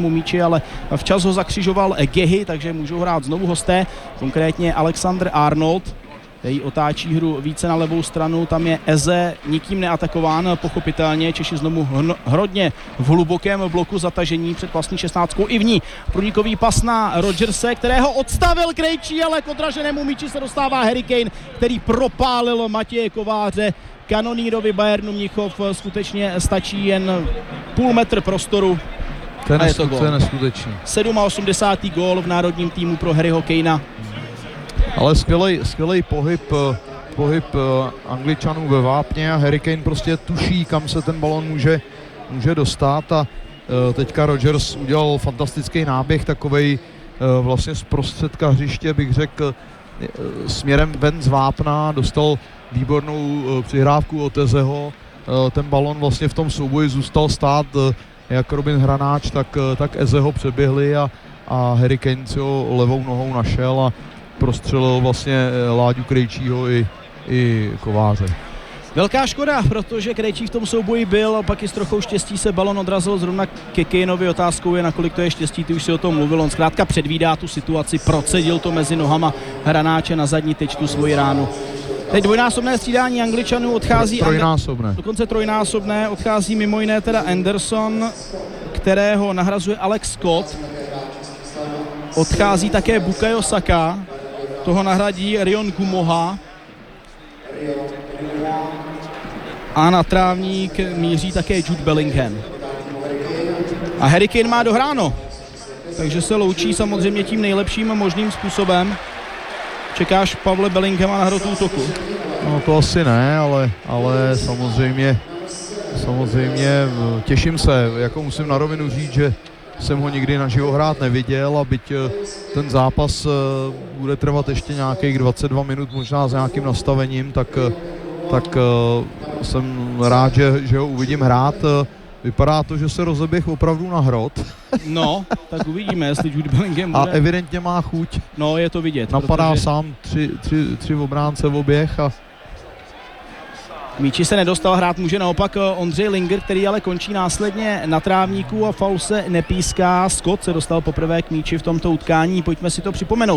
předloženému míči, ale včas ho zakřižoval Gehy, takže můžou hrát znovu hosté, konkrétně Alexander Arnold, který otáčí hru více na levou stranu, tam je Eze nikým neatakován, pochopitelně, Češi znovu hodně v hlubokém bloku zatažení před vlastní 16. i v ní. Průnikový pas na Rodgerse, kterého odstavil Krejčí, ale k odraženému míči se dostává Harry Kane, který propálil Matěje Kováře. Kanonírovi Bayernu Mnichov skutečně stačí jen půl metr prostoru. To je neskutečný. 87. gól v národním týmu pro Harryho Kanea. Ale skvělej pohyb Angličanů ve vápně a Harry Kane prostě tuší, kam se ten balon může dostat a teďka Rodgers udělal fantastický náběh, takovej vlastně z prostředka hřiště, bych řekl, směrem ven z vápna, dostal výbornou přihrávku od Ezeho, ten balon vlastně v tom souboji zůstal stát, jak Robin Hranáč, tak Ezeho přeběhli a Harry Kane si ho levou nohou našel a prostřelil vlastně Láďu Krejčího i Kováře. Velká škoda, protože Krejčí v tom souboji byl, pak i s trochou štěstí se balon odrazil zrovna ke Kaneovi. Otázkou je, nakolik to je štěstí, ty už si o tom mluvil, on zkrátka předvídá tu situaci, procedil to mezi nohama Hranáče na zadní tyč tu svoji ránu. Teď dvojnásobné střídání Angličanů odchází... Dokonce trojnásobné, odchází mimo jiné teda Anderson, kterého nahrazuje Alex Scott. Odchází také Bukayo Saka, toho nahradí Rion Gumoha. A na trávník míří také Jude Bellingham. A Harry Kane má dohráno, takže se loučí samozřejmě tím nejlepším možným způsobem. Čekáš, Pavle, Bellinghama na hrotu útoku? No to asi ne, ale samozřejmě těším se, jako musím na rovinu říct, že jsem ho nikdy naživo hrát neviděl a byť ten zápas bude trvat ještě nějakých 22 minut, možná s nějakým nastavením, tak jsem rád, že ho uvidím hrát. Vypadá to, že se rozeběh opravdu na hrot. No, tak uvidíme, jestli Jude Bellingham bude. A evidentně má chuť. No, je to vidět. Napadá protože... sám tři obránce v oběh a míči se nedostal, hrát může naopak Ondřej Linger, který ale končí následně na trávníku a faul se nepíská. Scott se dostal poprvé k míči v tomto utkání, pojďme si to připomenout.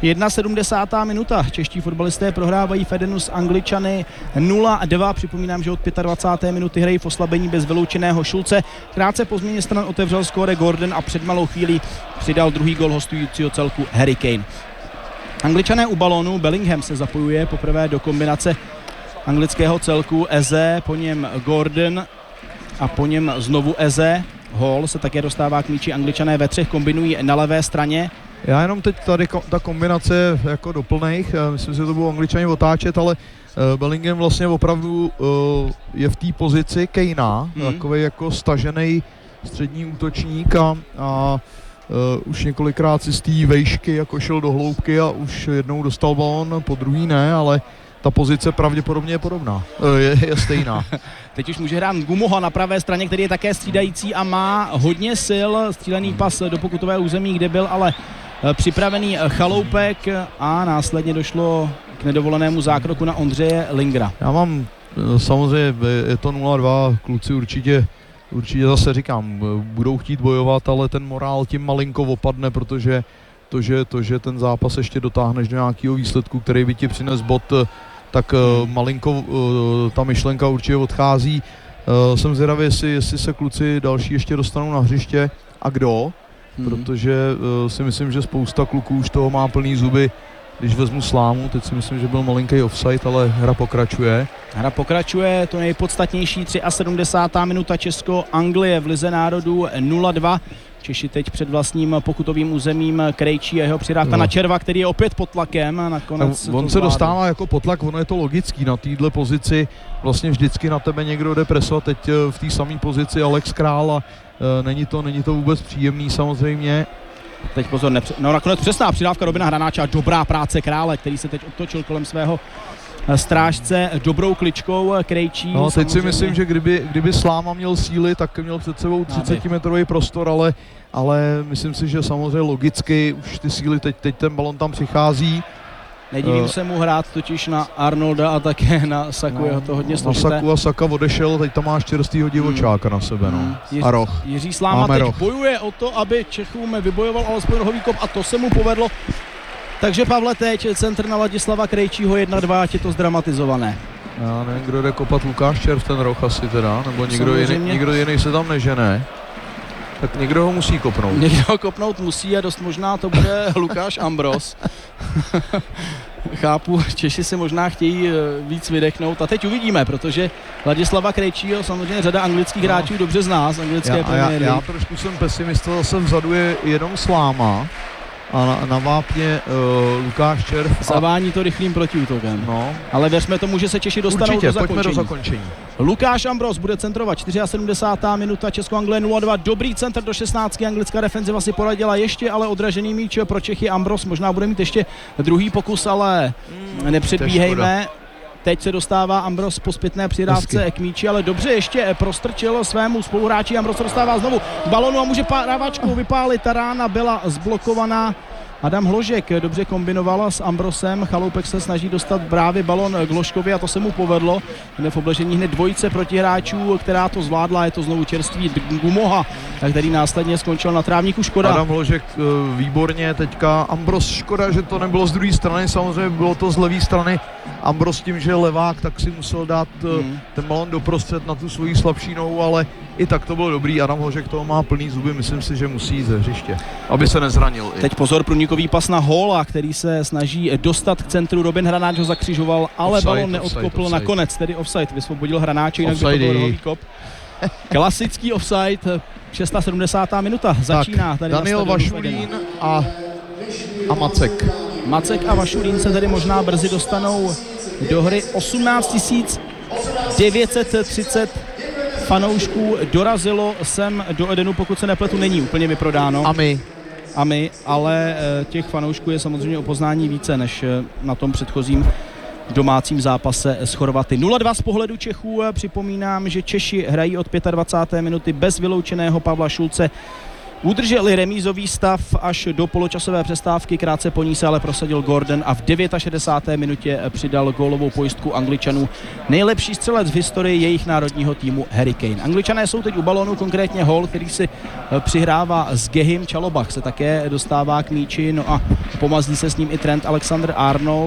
71. minuta, čeští fotbalisté prohrávají v Edenu s Angličany 0-2. Připomínám, že od 25. minuty hrají v oslabení bez vyloučeného Šulce. Krátce po změně stran otevřel skóre Gordon a před malou chvílí přidal druhý gol hostujícího celku Harry Kane. Angličané u balónu, Bellingham se zapojuje poprvé do kombinace anglického celku, Eze, po něm Gordon a po něm znovu Eze. Hall se také dostává k míči, Angličané ve třech kombinují na levé straně. Já jenom teď tady ta kombinace jako doplnej, myslím si, že to budou Angličani otáčet, ale Bellingham vlastně opravdu je v té pozici Kanea, takovej jako stažený střední útočník a už několikrát si z té vejšky jako šel do hloubky a už jednou dostal balón, po druhý ne, ale ta pozice pravděpodobně je podobná, je stejná. Teď už může hrát Gumoha na pravé straně, který je také střídající a má hodně sil. Střílený pas do pokutového území, kde byl ale připravený Chaloupek a následně došlo k nedovolenému zákroku na Ondřeje Lingera. Já mám samozřejmě, je to 0-2, kluci určitě zase říkám, budou chtít bojovat, ale ten morál tím malinko opadne, protože to, že ten zápas ještě dotáhneš do nějakého výsledku, který by ti přines bod, tak malinko ta myšlenka určitě odchází. Jsem zvědavý, jestli se kluci další ještě dostanou na hřiště a kdo, protože si myslím, že spousta kluků už toho má plný zuby. Když vezmu Slámu, teď si myslím, že byl malinký offside, ale hra pokračuje. To nejpodstatnější, 73. minuta, Česko-Anglie v Lize národů 0-2. Češi teď před vlastním pokutovým územím, Krejčí a jeho přihrávka na Červa, který je opět pod tlakem. Nakonec on se dostává jako pod tlak, ono je to logický, na téhle pozici vlastně vždycky na tebe někdo jde presovat, teď v té samé pozici Alex Král a není to vůbec příjemný samozřejmě. Teď pozor, nakonec přesná přidávka Robina Hranáče a dobrá práce Krále, který se teď otočil kolem svého strážce dobrou kličkou Krejčí. No, teď si myslím, že kdyby Sláma měl síly, tak měl před sebou 30-metrový prostor, ale myslím si, že samozřejmě logicky už ty síly, teď ten balon tam přichází Nedivím se mu hrát totiž na Arnolda a také na Saku, je to hodně složité. Na Saku a Saka odešel, teď tam máš čerstvýho divočáka na sebe, a roh. Jiří Sláma teď bojuje o to, aby Čechům vybojoval alespoň rohový kop a to se mu povedlo. Takže Pavle, teď centr na Ladislava Krejčího 1-2, ať je to zdramatizované. Já nevím, kdo jde kopat, Lukáš Červ ten roh asi teda, nebo někdo jiný se tam nežene. Tak někdo ho musí kopnout. Někdo ho kopnout musí a dost možná to bude Lukáš Ambros. Chápu, Češi si možná chtějí víc vydechnout a teď uvidíme, protože Ladislava Krejčího samozřejmě řada anglických hráčů dobře zná z anglické Premier League. Já trošku jsem pesimista, zase vzadu je jenom Sláma a na vápně Lukáš Červ. Zavání to rychlým protiútokem. Ale věřme tomu, že se Češi dostanou do zakončení. Pojďme do zakončení. Lukáš Ambros bude centrovat, 74. minuta, Česko-Anglie 0-2, dobrý centr do 16, anglická defenziva si poradila ještě, ale odražený míč pro Čechy. Ambros možná bude mít ještě druhý pokus, ale nepředbíhejme. Teď se dostává Ambros po zpětné přidávce k míči, ale dobře ještě prostrčil svému spoluhráči. Ambros se dostává znovu k balonu a může právačkou vypálit. Ta rána byla zblokovaná. Adam Hložek dobře kombinoval s Ambrosem, Chaloupek se snaží dostat právě balon k Hložkovi a to se mu povedlo. Jde v obležení hned dvojice protihráčů, která to zvládla, je to znovu čerstvý Gumoha, který následně skončil na trávníku. Škoda. Adam Hložek výborně teďka, Ambros škoda, že to nebylo z druhé strany, samozřejmě bylo to z levé strany. Ambros tím, že je levák, tak si musel dát ten balon doprostřed na tu svoji slabší nohu, ale i tak to bylo dobrý. Adam Hložek toho má plný zuby, myslím si, že musí jít ze hřiště, aby se nezranil. Teď pozor, průnikový pas na Hola, který se snaží dostat k centru. Robin Hranáč ho zakřižoval, ale balon neodkopl nakonec, tedy offside. Vysvobodil Hranáče, jinak by to byl rohový kop. Klasický offside, 76. minuta začíná. Tady Daniel Vašulín a Macek. Macek a Vašulín se tedy možná brzy dostanou do hry. 18 930 fanoušků dorazilo sem do Edenu, pokud se nepletu, není úplně vyprodáno. A my, ale těch fanoušků je samozřejmě o poznání více než na tom předchozím domácím zápase s Chorvaty. 0-2 z pohledu Čechů. Připomínám, že Češi hrají od 25. minuty bez vyloučeného Pavla Šulce. Udrželi remízový stav až do poločasové přestávky, krátce po ní se ale prosadil Gordon a v 69. minutě přidal gólovou pojistku Angličanů nejlepší střelec v historii jejich národního týmu Harry Kane. Angličané jsou teď u balonu, konkrétně Hall, který si přihrává s Gehim, Čalobach se také dostává k míči, no a pomazlí se s ním i Trent Alexander-Arnold.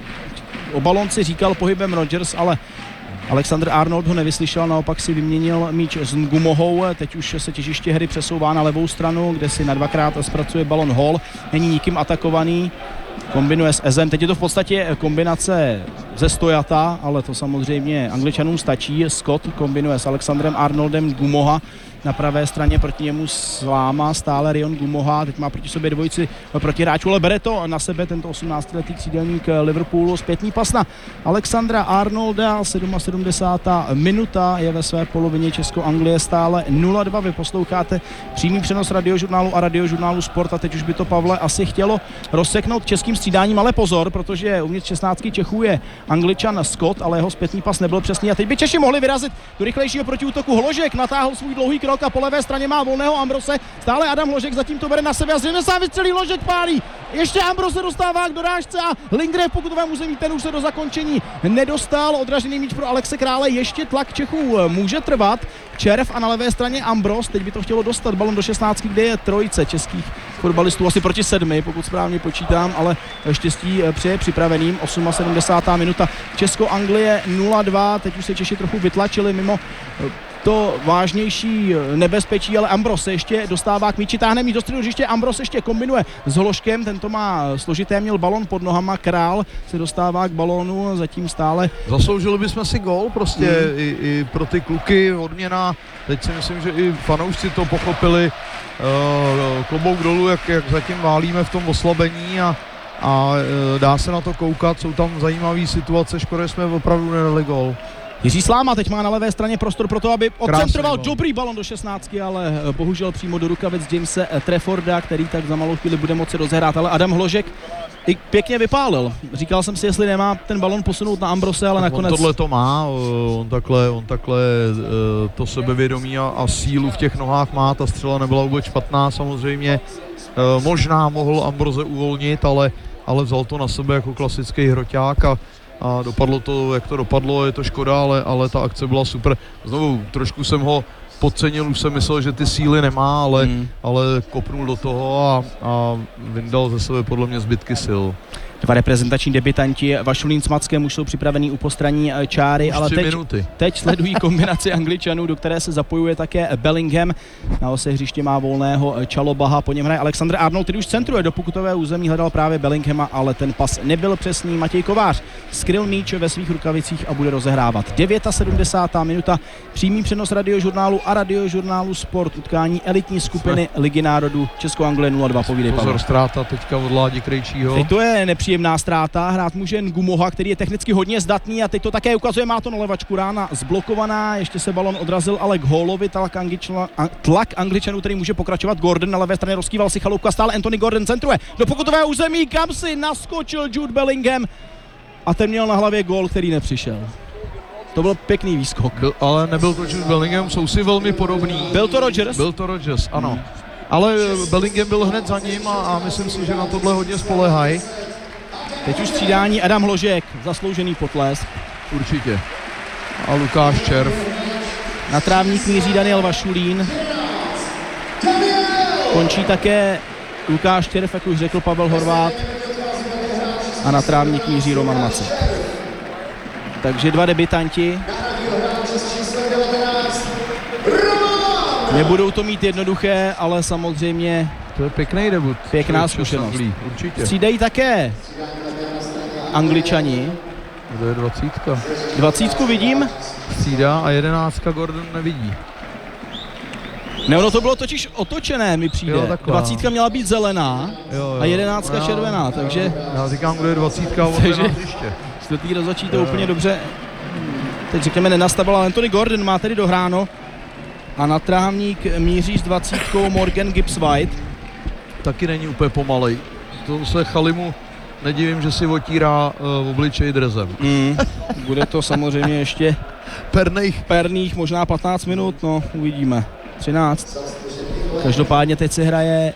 O balon si říkal pohybem Rodgers, ale Alexander-Arnold ho nevyslyšel, naopak si vyměnil míč s Ngumohou, teď už se těžiště hry přesouvá na levou stranu, kde si na dvakrát zpracuje balon Hall, není nikým atakovaný, kombinuje s Ezem, teď je to v podstatě kombinace ze stojata, ale to samozřejmě Angličanům stačí, Scott kombinuje s Alexandrem Arnoldem Gumoha, na pravé straně proti němu Sláma, stále Rion Gumoha, teď má proti sobě dvojici protihráčů, ale bere to na sebe tento 18-letý křídelník Liverpoolu. Zpětný pas na Alexandra Arnolda, 77. minuta, je ve své polovině. Česko-Anglie stále 0-2. Vy posloucháte přímý přenos Radiožurnálu a Radiožurnálu Sport a teď už by to, Pavle, asi chtělo rozseknout českým střídáním, ale pozor, protože uvnitř 16 Čechů je Angličan Scott, ale jeho zpětný pas nebyl přesný a teď by Češi mohli vyrazit do rychlejšího protiútoku. Hložek natáhl svůj dlouhý krok a po levé straně má volného Ambrose, stále Adam Hložek zatím to bere na sebe a zřejmě sám vystřelí, Hložek pálí, ještě Ambrose dostává k dorážce a Lindgren v pokutovém území, ten už se do zakončení nedostal, odražený míč pro Alexe Krále, ještě tlak Čechů může trvat, Červ a na levé straně Ambrose, teď by to chtělo dostat balon do 16, kde je trojice českých fotbalistů, asi proti 7, pokud správně počítám, ale štěstí přeje připraveným. 78. minuta, Česko-Anglie 0-2, teď už se Češi trochu vytlačili mimo to vážnější nebezpečí, ale Ambros se ještě dostává k míči, táhne míč do středu hřiště, Ambros ještě kombinuje s Hložkem, tento má složité, měl balon pod nohama, Král se dostává k balónu, zatím stále. Zasloužili bychom si gól prostě i pro ty kluky, odměna, teď si myslím, že i fanoušci to pochopili, klobouk dolů, jak zatím válíme v tom oslabení a dá se na to koukat, jsou tam zajímavé situace, škoda, jsme opravdu nedali gól. Jiří Sláma teď má na levé straně prostor pro to, aby odcentroval dobrý balon do 16, ale bohužel přímo do rukavic Jamese Trefforda, který tak za malou chvíli bude moci rozehrát, ale Adam Hložek i pěkně vypálil. Říkal jsem si, jestli nemá ten balon posunout na Ambrose, ale nakonec... On tohle to má, on takhle to sebevědomí a sílu v těch nohách má, ta střela nebyla vůbec špatná samozřejmě. Možná mohl Ambrose uvolnit, ale ale vzal to na sebe jako klasický hroťák a dopadlo to, jak to dopadlo, je to škoda, ale ta akce byla super. Znovu, trošku jsem ho podcenil, už jsem myslel, že ty síly nemá, ale kopnul do toho a vyndal ze sebe podle mě zbytky sil. Dva reprezentační debutanti, Vašulín s Mackem už jsou připravení u postranní čáry, ale teď sledují kombinaci Angličanů, do které se zapojuje také Bellingham. Na ose hřiště má volného Čalobaha, po něm hraje Alexander Arnold, který už centruje do pokutového území, hledal právě Bellinghama, ale ten pas nebyl přesný. Matěj Kovář skryl míč ve svých rukavicích a bude rozehrávat. 79. minuta, přímý přenos Radiožurnálu a Radiožurnálu Sport, utkání elitní skupiny Ligy národů Česko-Anglie 0-2. Povídej, Pavel. Pozor, ztráta teďka od Ládi Krejčího. Teď to je nepříjemná ztráta, hrát může Ngumoha, který je technicky hodně zdatný a teď to také ukazuje, má to na levačku, rána zblokovaná, ještě se balon odrazil, ale k Hallovi tlak Angličanů, který může pokračovat. Gordon na levé straně rozkýval si Chalupka, stále Anthony Gordon centruje do pokutového území, kam si naskočil Jude Bellingham a ten měl na hlavě gól, který nepřišel. To byl pěkný výskok. Ale nebyl to Jude Bellingham, jsou si velmi podobný. Byl to Rodgers? Byl to Rodgers, ano. Ale Bellingham byl hned za ním a myslím si, že na tohle hodně spolehají. Teď už střídání Adam Hložek, zasloužený potlesk. Určitě. A Lukáš Červ. Na trávník míří Daniel Vašulín. Končí také Lukáš Červ, jak už řekl Pavel Horvát. A na trávník míří Roman Macek. Takže dva debutanti. Nebudou to mít jednoduché, ale samozřejmě to je pěkný debut. Pěkná zkušenost. Určitě. Střídají také Angličani. To je 20. 20 vidím. Střídá a 11 Gordon nevidí. Ne, ono to bylo totiž otočené, mi přijde. Jo, 20 měla být zelená a 11 červená, takže... Já říkám, kdo je 20 a on je na hřiště. Čtvrtý rozhodčí to úplně dobře, teď řekněme, nenastavil, ale Anthony Gordon má tedy dohráno. A na trávník míří s 20 Morgan Gibbs-White. Taky není úplně pomalej. To se Chalimu nedivím, že si otírá v obličeji drezem. Bude to samozřejmě ještě perných, možná 15 minut, no uvidíme. 13. Každopádně teď se hraje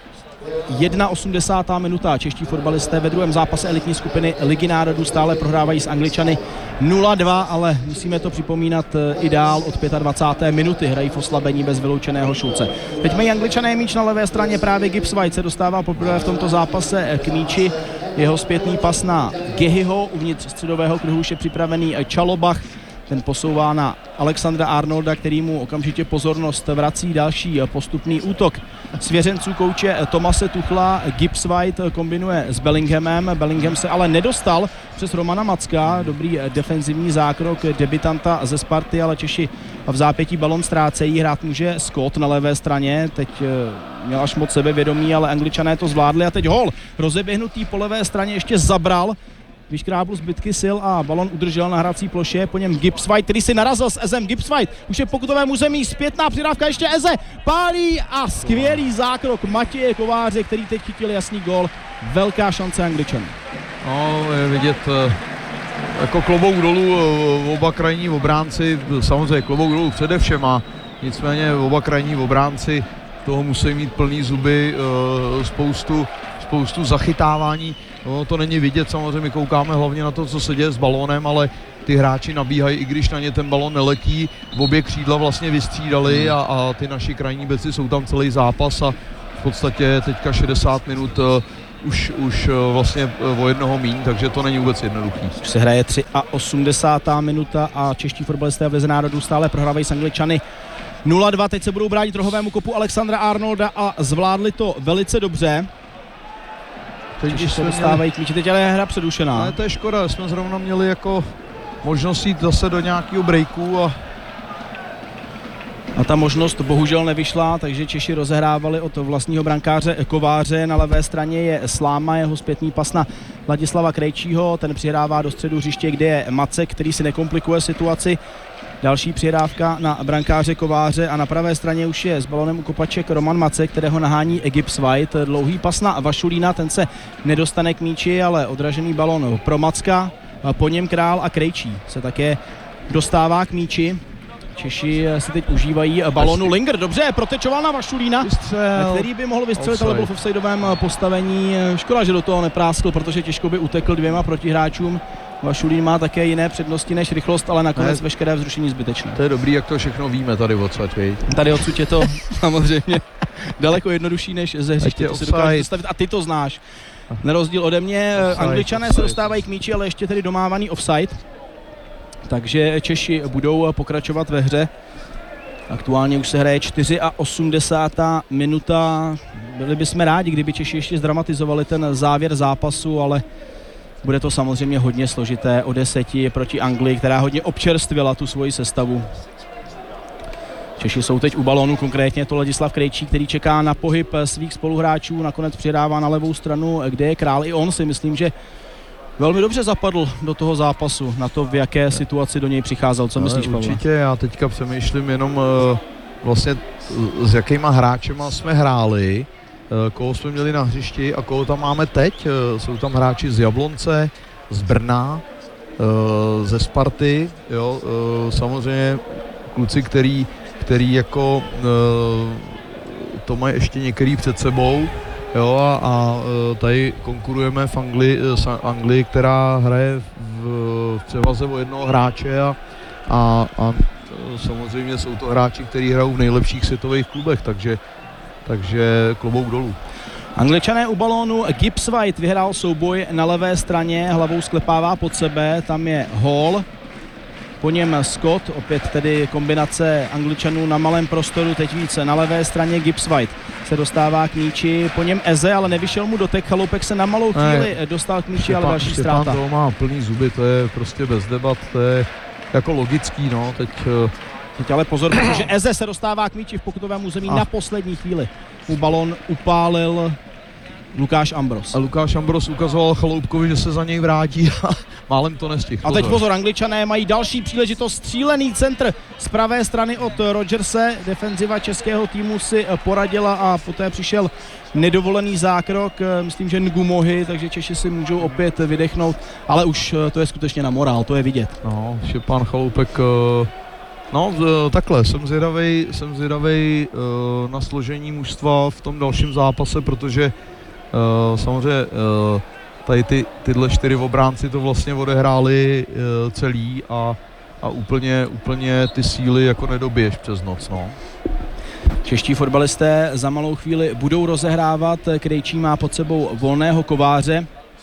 81. minuta. Čeští fotbalisté ve druhém zápase elitní skupiny Ligy národů stále prohrávají s Angličany 0-2, ale musíme to připomínat i dál od 25. minuty. Hrají v oslabení bez vyloučeného Šulce. Teď mají Angličané míč na levé straně, právě Gibbs-White se dostává poprvé v tomto zápase k míči. Jeho zpětný pas na Gehyho, uvnitř středového kruhu už je připravený Čalobach. Ten posouvá na Alexandra Arnolda, který mu okamžitě pozornost vrací. Další postupný útok svěřenců kouče Tomase Tuchla. Gibbs-White kombinuje s Bellinghamem. Bellingham se ale nedostal přes Romana Macka. Dobrý defenzivní zákrok debutanta ze Sparty, ale Češi v zápětí balon ztrácejí. Hrát může Scott na levé straně. Teď měl až moc sebevědomí, ale Angličané to zvládli. A teď hol. Rozeběhnutý po levé straně ještě zabral. Vyškrábl zbytky sil a balon udržel na hrací ploše, po něm Gibbs-White, který si narazil s Ezem. Gibbs-White už je v pokutovém území, zpětná přidávka, ještě Eze pálí a skvělý zákrok Matěje Kováře, který teď chytil jasný gól. Velká šance Angličanů. No, je vidět jako klobouk dolů oba krajní obránci, samozřejmě klobouk dolů především, a nicméně oba krajní obránci toho musí mít plný zuby, spoustu zachytávání. No, to není vidět, samozřejmě koukáme hlavně na to, co se děje s balónem, ale ty hráči nabíhají, i když na ně ten balón neletí. V obě křídla vlastně vystřídali a ty naši krajní beci jsou tam celý zápas a v podstatě teďka 60 minut už vlastně o jednoho míň, takže to není vůbec jednoduchý. Už se hraje 83. minuta a čeští fotbalisté v Lize národů stále prohrávají s Angličany 0-2. Teď se budou bránit rohovému kopu Alexandra Arnolda a zvládli to velice dobře. Češi se dostávají k míči, teď ale je hra předušená. Ale to je škoda, jsme zrovna měli jako možnost jít zase do nějakého breaku a ta možnost bohužel nevyšla, takže Češi rozehrávali od vlastního brankáře Kováře. Na levé straně je Sláma, jeho zpětný pas na Ladislava Krejčího, ten přihrává do středu hřiště, kde je Macek, který si nekomplikuje situaci. Další přihrávka na brankáře Kováře a na pravé straně už je s balonem u kopaček Roman Macek, kterého nahání Gibbs-White. Dlouhý pas na Vašulína, ten se nedostane k míči, ale odražený balon pro Macka. Po něm Král a Krejčí se také dostává k míči. Češi si teď užívají balonu. Linger dobře protečoval na Vašulína, který by mohl vystřelit, ale byl v offsideovém postavení. Škoda, že do toho nepráskl, protože těžko by utekl dvěma protihráčům. Vašulín má také jiné přednosti než rychlost, ale nakonec veškeré vzrušení zbytečné. To je dobrý, jak to všechno víme tady odsud, Tady odsud je to samozřejmě daleko jednodušší než ze hřiště, to si dokážeš představit a ty to znáš. Na rozdíl ode mě, Angličané se dostávají k míči, ale ještě tedy domávaný offside. Takže Češi budou pokračovat ve hře. Aktuálně už se hraje 84. minuta. Byli bychom rádi, kdyby Češi ještě zdramatizovali ten závěr zápasu, ale bude to samozřejmě hodně složité o 10 proti Anglii, která hodně občerstvila tu svoji sestavu. Češi jsou teď u balónu, konkrétně to Ladislav Krejčí, který čeká na pohyb svých spoluhráčů, nakonec přidává na levou stranu, kde je Král. I on si myslím, že velmi dobře zapadl do toho zápasu, na to, v jaké situaci do něj přicházel. Co myslíš, Pavle? Určitě, já teďka přemýšlím jenom vlastně s jakýma hráčema jsme hráli, koho jsme měli na hřišti a koho tam máme teď. Jsou tam hráči z Jablonce, z Brna, ze Sparty, jo, samozřejmě kluci, který jako to mají ještě některý před sebou, jo, a tady konkurujeme v Anglii, která hraje v převaze o jednoho hráče a samozřejmě jsou to hráči, kteří hrajou v nejlepších světových klubech, takže klobouk dolů. Angličané u balónu, Gibbs White vyhrál souboj na levé straně, hlavou sklepává pod sebe, tam je Hall, po něm Scott, opět tedy kombinace Angličanů na malém prostoru, teď více na levé straně Gibbs White se dostává k míči, po něm Eze, ale nevyšel mu dotek, Chaloupek se na malou chvíli dostal k míči, ale další ztráta. Štěpán toho má plný zuby, to je prostě bez debat, to je jako logický, no, teď ale pozor, protože Eze se dostává k míči v pokutovém území na poslední chvíli. Mu balon upálil Lukáš Ambros. A Lukáš Ambros ukazoval Chaloupkovi, že se za něj vrátí a málem to nestihl. A teď pozor, Angličané mají další příležitost, střílený centr z pravé strany od Rodgerse. Defenziva českého týmu si poradila a poté přišel nedovolený zákrok, myslím, že Ngumohy, takže Češi si můžou opět vydechnout, ale už to je skutečně na morál, to je vidět. No, Štěpán Chaloupek, no takhle, jsem zvědavej na složení mužstva v tom dalším zápase, protože samozřejmě tady tyhle 4 obránci to vlastně odehráli celý a úplně ty síly jako nedobiješ přes noc, no. Čeští fotbalisté za malou chvíli budou rozehrávat, Krejčí má pod sebou volného Kováře,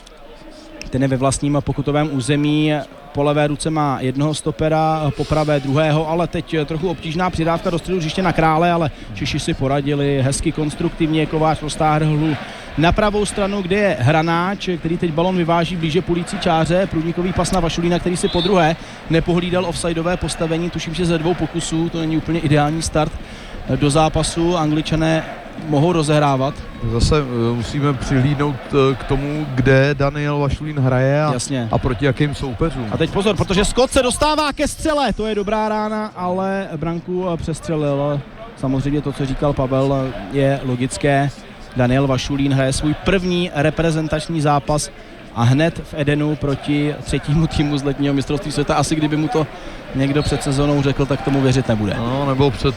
ten je ve vlastním pokutovém území, po levé ruce má jednoho stopera, po pravé druhého, ale teď trochu obtížná přidávka do středu hřiště na Krále, ale Češi si poradili hezky konstruktivně, Kovář roztáhl hru na pravou stranu, kde je Hranáč, který teď balon vyváží blíže půlící čáře, průnikový pas na Vašulína, který si podruhé nepohlídal offsideové postavení, tuším, že ze 2 pokusů, to není úplně ideální start do zápasu, Angličané mohou rozehrávat. Zase musíme přihlídnout k tomu, kde Daniel Vašulín hraje a proti jakým soupeřům. A teď pozor, protože Scott se dostává ke střele, to je dobrá rána, ale branku přestřelil. Samozřejmě to, co říkal Pavel, je logické. Daniel Vašulín hraje svůj první reprezentační zápas a hned v Edenu proti třetímu týmu z letního mistrovství světa. Asi kdyby mu to někdo před sezónou řekl, tak tomu věřit nebude. No, nebo před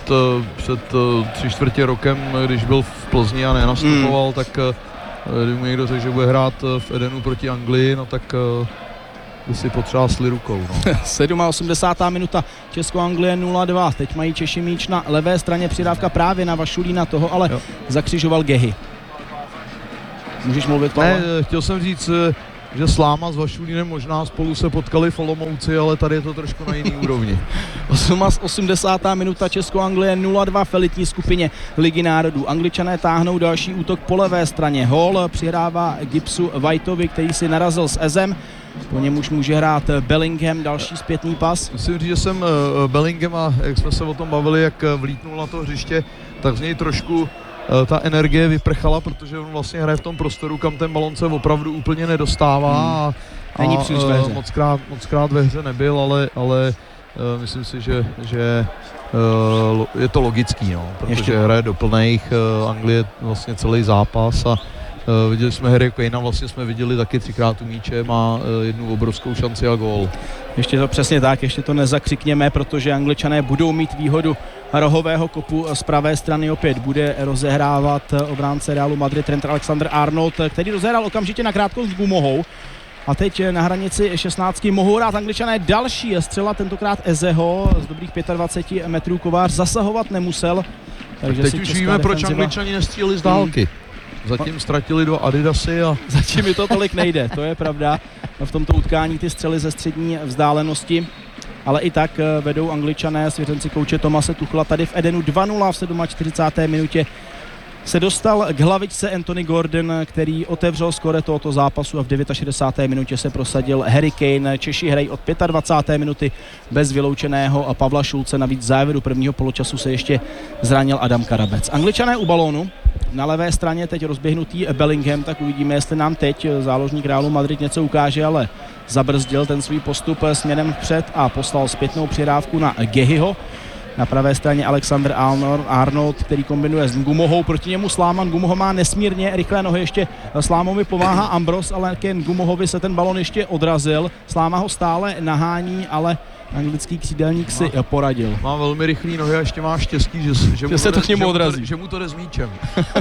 3/4 rokem, když byl v Plzni a nenastupoval, tak kdyby mu někdo řekl, že bude hrát v Edenu proti Anglii, no tak by si potřásli rukou. No. 87. minuta, Česko-Anglie 0-2. Teď mají Češi míč na levé straně, přidávka právě na Vašulína, toho ale zakřižoval Gehy. Můžeš mluvit, Pavel? Ne, chtěl jsem říct, že Sláma s Vašulínem možná spolu se potkali v Olomouci, ale tady je to trošku na jiný úrovni. 80. minuta, Česko-Anglie 0-2 v elitní skupině Ligy národů. Angličané táhnou další útok po levé straně. Hall přihrává Gibbsu Whiteovi, který si narazil s Ezem. Po něm už může hrát Bellingham, další zpětný pas. Musím říct, že jsem Bellingham, a jak jsme se o tom bavili, jak vlítnul na to hřiště, tak z něj trošku ta energie vyprchala, protože on vlastně hraje v tom prostoru, kam ten balon se opravdu úplně nedostává a mockrát ve hře nebyl, ale myslím si, že je to logický, no, protože hraje do plných, Anglie vlastně celý zápas Viděli jsme Harry Kanea, vlastně jsme viděli taky 3krát tu míče, má jednu obrovskou šanci a gól. Ještě to přesně tak, ještě to nezakřikněme, protože Angličané budou mít výhodu rohového kopu z pravé strany. Opět bude rozehrávat obránce Realu Madrid Trent Alexander-Arnold, který rozehrál okamžitě na krátkou s Gumohou. A teď na hranici 16 mohou rád Angličané další střela, tentokrát Ezeho z dobrých 25 metrů. Kovář zasahovat nemusel. Takže teď už víme, proč Angličani nestříleli z dálky. Zatím ztratili 2 Adidasy a... Zatím mi to tolik nejde, to je pravda. V tomto utkání ty střely ze střední vzdálenosti. Ale i tak vedou Angličané, svěřenci kouče Tomase Tuchla tady v Edenu 2-0 v 47. minutě. Se dostal k hlavičce Anthony Gordon, který otevřel skóre tohoto zápasu a v 69. minutě se prosadil Harry Kane. Češi hrají od 25. minuty bez vyloučeného Pavla Šulce. Navíc v závěru prvního poločasu se ještě zranil Adam Karabec. Angličané u balónu. Na levé straně teď rozběhnutý Bellingham, tak uvidíme, jestli nám teď záložník Realu Madrid něco ukáže, ale zabrzdil ten svůj postup směrem vpřed a poslal zpětnou přihrávku na Gehyho. Na pravé straně Alexander Arnold, který kombinuje s Ngumohou, proti němu Sláman. Ngumoho má nesmírně rychlé nohy, ještě Slámovi pomáhá Ambros, ale ke Ngumohovi se ten balon ještě odrazil. Sláma ho stále nahání, ale anglický křídelník si poradil. Má velmi rychlý nohy a ještě má štěstí, že se to k němu odrazí. Že mu to jde s míčem.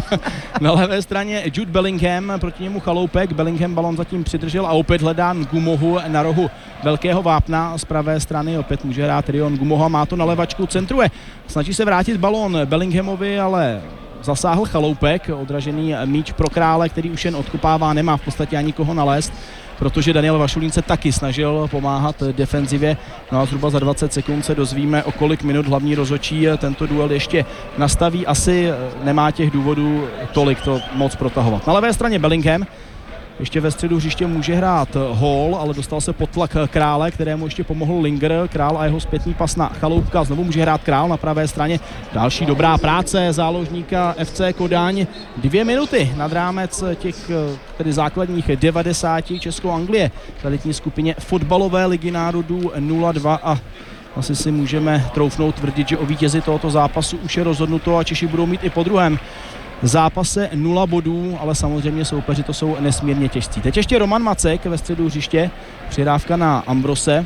Na levé straně Jude Bellingham, proti němu Chaloupek. Bellingham balon zatím přidržel a opět hledá Ngumohu na rohu velkého vápna z pravé strany. Opět může hrát Rion Ngumoha, má to na levačku, centruje. Snaží se vrátit balon Bellinghamovi, ale zasáhl Chaloupek. Odražený míč pro Krále, který už jen odkopává, nemá v podstatě ani koho nalézt, protože Daniel Vašulín se taky snažil pomáhat defenzivě. No a zhruba za 20 sekund se dozvíme, o kolik minut hlavní rozhodčí tento duel ještě nastaví. Asi nemá těch důvodů tolik to moc protahovat. Na levé straně Bellingham. Ještě ve středu hřiště může hrát Hall, ale dostal se pod tlak Krále, kterému ještě pomohl Linger. Král a jeho zpětný pas na Chaloupka. Znovu může hrát Král na pravé straně. Další dobrá práce záložníka FC Kodaň. 2 minuty nad rámec těch tedy základních 90 Českou Anglie. V elitní skupině fotbalové ligy národů 0-2 a asi si můžeme troufnout tvrdit, že o vítězi tohoto zápasu už je rozhodnuto a Češi budou mít i po druhém zápase 0 bodů, ale samozřejmě soupeři to jsou nesmírně těžcí. Teď ještě Roman Macek ve středu hřiště, přihrávka na Ambrose.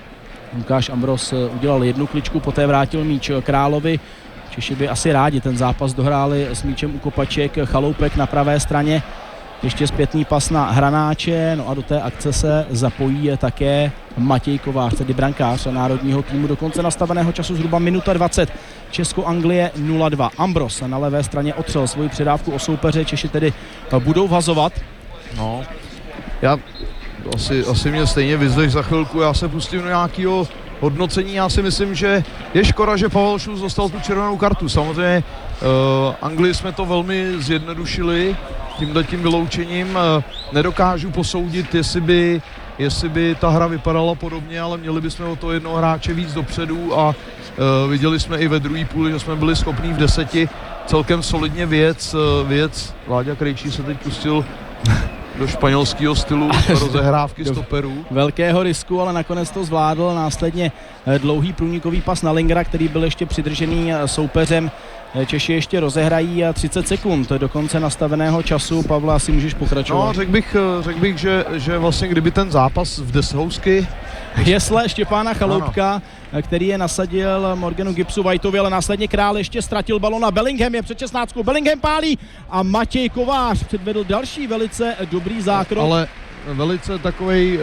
Lukáš Ambros udělal jednu kličku, poté vrátil míč Královi. Češi by asi rádi ten zápas dohráli s míčem u kopaček. Chaloupek na pravé straně, ještě zpětný pas na Hranáče, no a do té akce se zapojí také Matěj Kovář, tedy brankář národního týmu. Do konce nastaveného času zhruba minuta 20. Česko-Anglie 0-2. Ambros na levé straně otřel svoji předávku o soupeře, Češi tedy budou vhazovat. No, já asi mě stejně vyzveš za chvilku, já se pustím do nějakého hodnocení. Já si myslím, že je škoda, že Pavel Šulc dostal tu červenou kartu. Samozřejmě Anglii jsme to velmi zjednodušili tímhletím vyloučením. Nedokážu posoudit, jestli by ta hra vypadala podobně, ale měli bychom o to jednoho hráče víc dopředu a viděli jsme i ve druhé půli, že jsme byli schopní v 10 celkem solidně věc. Láďa Krejčí se teď pustil do španělského stylu rozehrávky stoperů. Velkého risku, ale nakonec to zvládl. Následně dlouhý průnikový pas na Lingera, který byl ještě přidržený soupeřem. Češi ještě rozehrají 30 sekund do konce nastaveného času. Pavle, asi můžeš pokračovat. No, řekl bych, že vlastně kdyby ten zápas v Deshousky jesle Štěpána Chaloupka, ano, který je nasadil Morganu Gibsu Whiteovi, ale následně Král ještě ztratil balon a Bellingham je před 16. Bellingham pálí a Matěj Kovář předvedl další velice dobrý zákrok. Ale velice takovej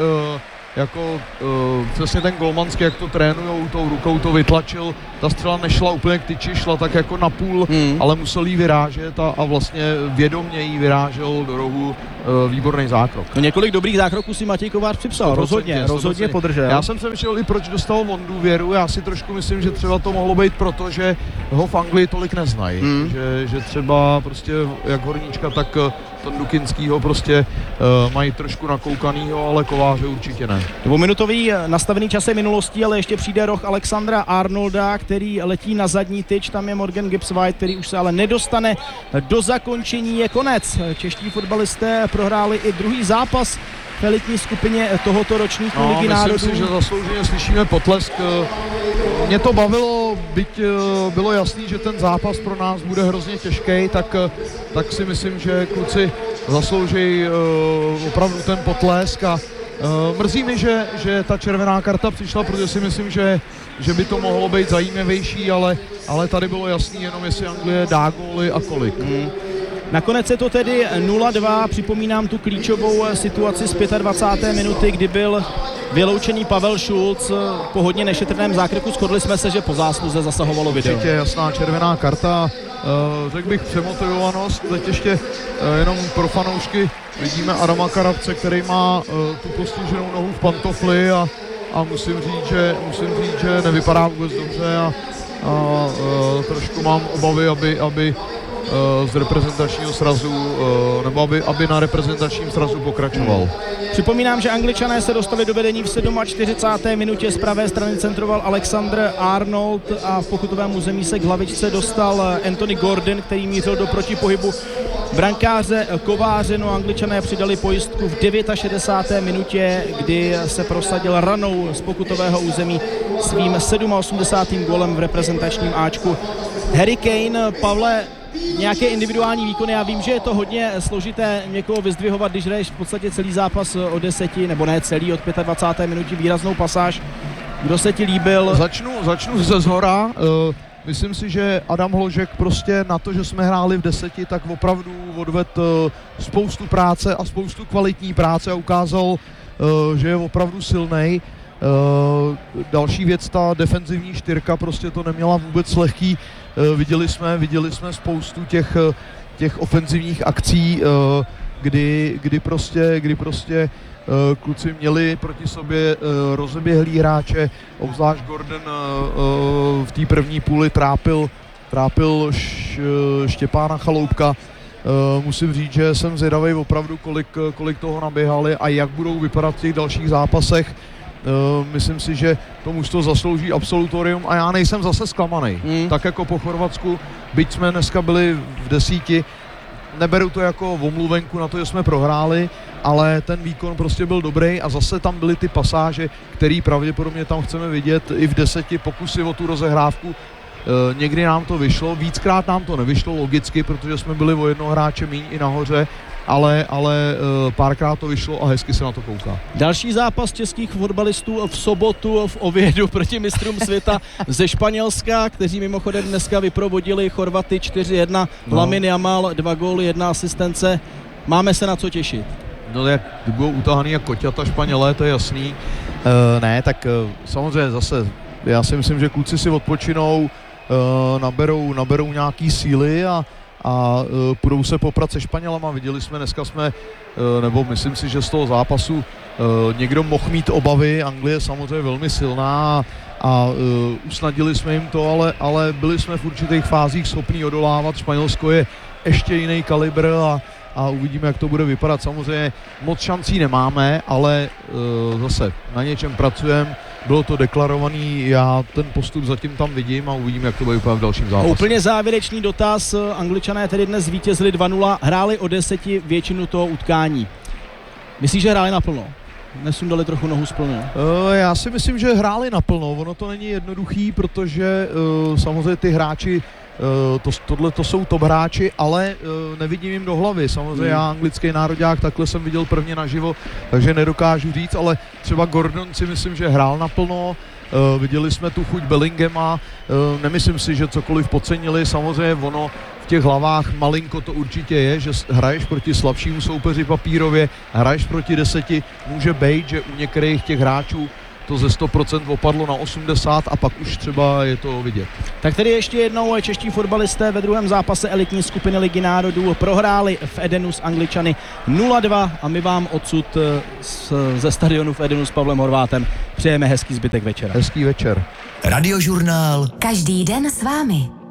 přesně ten golmanský, jak to trénujou, tou rukou to vytlačil, ta střela nešla úplně k tyči, šla tak jako na půl, ale musel jí vyrážet a vlastně vědomě jí vyrážel do rohu, výborný zákrok. No, několik dobrých zákroků si Matěj Kovář připsal, rozhodně podržel. Já jsem přemýšlel i proč dostal on důvěru, já si trošku myslím, že třeba to mohlo být proto, že ho v Anglii tolik neznají, že třeba prostě jak Horníčka, tak Tondukinskýho prostě mají trošku nakoukanýho, ale Kováře určitě ne. Dvouminutový nastavený čas je minulostí, ale ještě přijde roh Alexandra Arnolda, který letí na zadní tyč, tam je Morgan Gibbs White, který už se ale nedostane do zakončení, je konec. Čeští fotbalisté prohráli i druhý zápas v elitní skupině tohoto ročníku Ligy národů. Myslím si, že zaslouženě slyšíme potlesk. Mě to bavilo, byť bylo jasný, že ten zápas pro nás bude hrozně těžký, tak si myslím, že kluci zaslouží opravdu ten potlesk a mrzí mi, že ta červená karta přišla, protože si myslím, že by to mohlo být zajímavější, ale tady bylo jasný jenom, jestli Anglie dá góly a kolik. Nakonec je to tedy 0-2, připomínám tu klíčovou situaci z 25. minuty, kdy byl vyloučený Pavel Šulc po hodně nešetrném zákroku. Shodli jsme se, že po zásluze zasahovalo video. Určitě jasná červená karta, řekl bych přemotivovanost, teď ještě jenom pro fanoušky vidíme Adama Karabce, který má tu postiženou nohu v pantofli a musím říct, že nevypadá vůbec dobře a trošku mám obavy, aby z reprezentačního srazu, nebo aby na reprezentačním srazu pokračoval. Připomínám, že Angličané se dostali do vedení v 47. minutě, z pravé strany centroval Alexander Arnold a v pokutovém území se k hlavičce dostal Anthony Gordon, který mířil do protipohybu brankáře Kováře. No, Angličané přidali pojistku v 69. minutě, kdy se prosadil ranou z pokutového území svým 87. gólem v reprezentačním Ačku. Harry Kane, Pavle, nějaké individuální výkony, já vím, že je to hodně složité někoho vyzdvihovat, když hraješ v podstatě celý zápas od 10, nebo ne celý, od 25. minuty výraznou pasáž. Kdo se ti líbil? Začnu ze zhora. Myslím si, že Adam Hložek prostě na to, že jsme hráli v 10, tak opravdu odvedl spoustu práce a spoustu kvalitní práce a ukázal, že je opravdu silnej. Další věc, ta defenzivní čtyřka prostě to neměla vůbec lehký. Viděli jsme spoustu těch ofenzivních akcí, kdy prostě kluci měli proti sobě rozeběhlý hráče, obzvlášť Gordon v té první půli trápil Štěpána Chaloupka. Musím říct, že jsem zvědavý opravdu, kolik toho naběhali a jak budou vypadat v těch dalších zápasech. Myslím si, že to mužstvo zaslouží absolutorium a já nejsem zase zklamaný. Tak jako po Chorvatsku, byť jsme dneska byli v 10, neberu to jako omluvenku na to, že jsme prohráli, ale ten výkon prostě byl dobrý a zase tam byly ty pasáže, které pravděpodobně tam chceme vidět i v 10, pokusy o tu rozehrávku. Někdy nám to vyšlo, víckrát nám to nevyšlo logicky, protože jsme byli o jednoho hráče míň i nahoře, ale párkrát to vyšlo a hezky se na to kouká. Další zápas českých fotbalistů v sobotu v Ovědu proti mistrům světa ze Španělska, kteří mimochodem dneska vyprovodili Chorvaty 4-1, Lamin Jamal 2 góly, 1 asistence. Máme se na co těšit. No jak budou utahaný jak koťata Španělé, to je jasný. Samozřejmě zase, já si myslím, že kluci si odpočinou, naberou nějaký síly a půjdou se poprat se Španělama. Viděli jsme, dneska nebo myslím si, že z toho zápasu někdo mohl mít obavy. Anglie je samozřejmě velmi silná a usnadili jsme jim to, ale byli jsme v určitých fázích schopní odolávat. Španělsko je ještě jiný kalibr a uvidíme, jak to bude vypadat. Samozřejmě moc šancí nemáme, ale zase na něčem pracujeme. Bylo to deklarovaný, já ten postup zatím tam vidím a uvidíme, jak to bude vypadat v dalším zápase. Úplně závěrečný dotaz. Angličané tedy dnes zvítězili 2-0, hráli o 10 většinu toho utkání. Myslíš, že hráli naplno? Nesundali trochu nohu z plnou? Já si myslím, že hráli naplno. Ono to není jednoduchý, protože samozřejmě ty hráči tohle to jsou top hráči, ale nevidím jim do hlavy. Samozřejmě já anglický nároďák takhle jsem viděl prvně naživo, takže nedokážu říct, ale třeba Gordon si myslím, že hrál naplno. Viděli jsme tu chuť Bellinghama, nemyslím si, že cokoliv podcenili. Samozřejmě ono v těch hlavách malinko to určitě je, že hraješ proti slabšímu soupeři papírově, hraješ proti 10, může být, že u některých těch hráčů to ze 100% opadlo na 80 a pak už třeba je to vidět. Tak tedy ještě jednou čeští fotbalisté ve druhém zápase elitní skupiny Ligy národů prohráli v Edenu s Angličany 0-2 a my vám odsud ze stadionu v Edenu s Pavlem Horvátem přejeme hezký zbytek večera. Hezký večer. Radiožurnál. Každý den s vámi.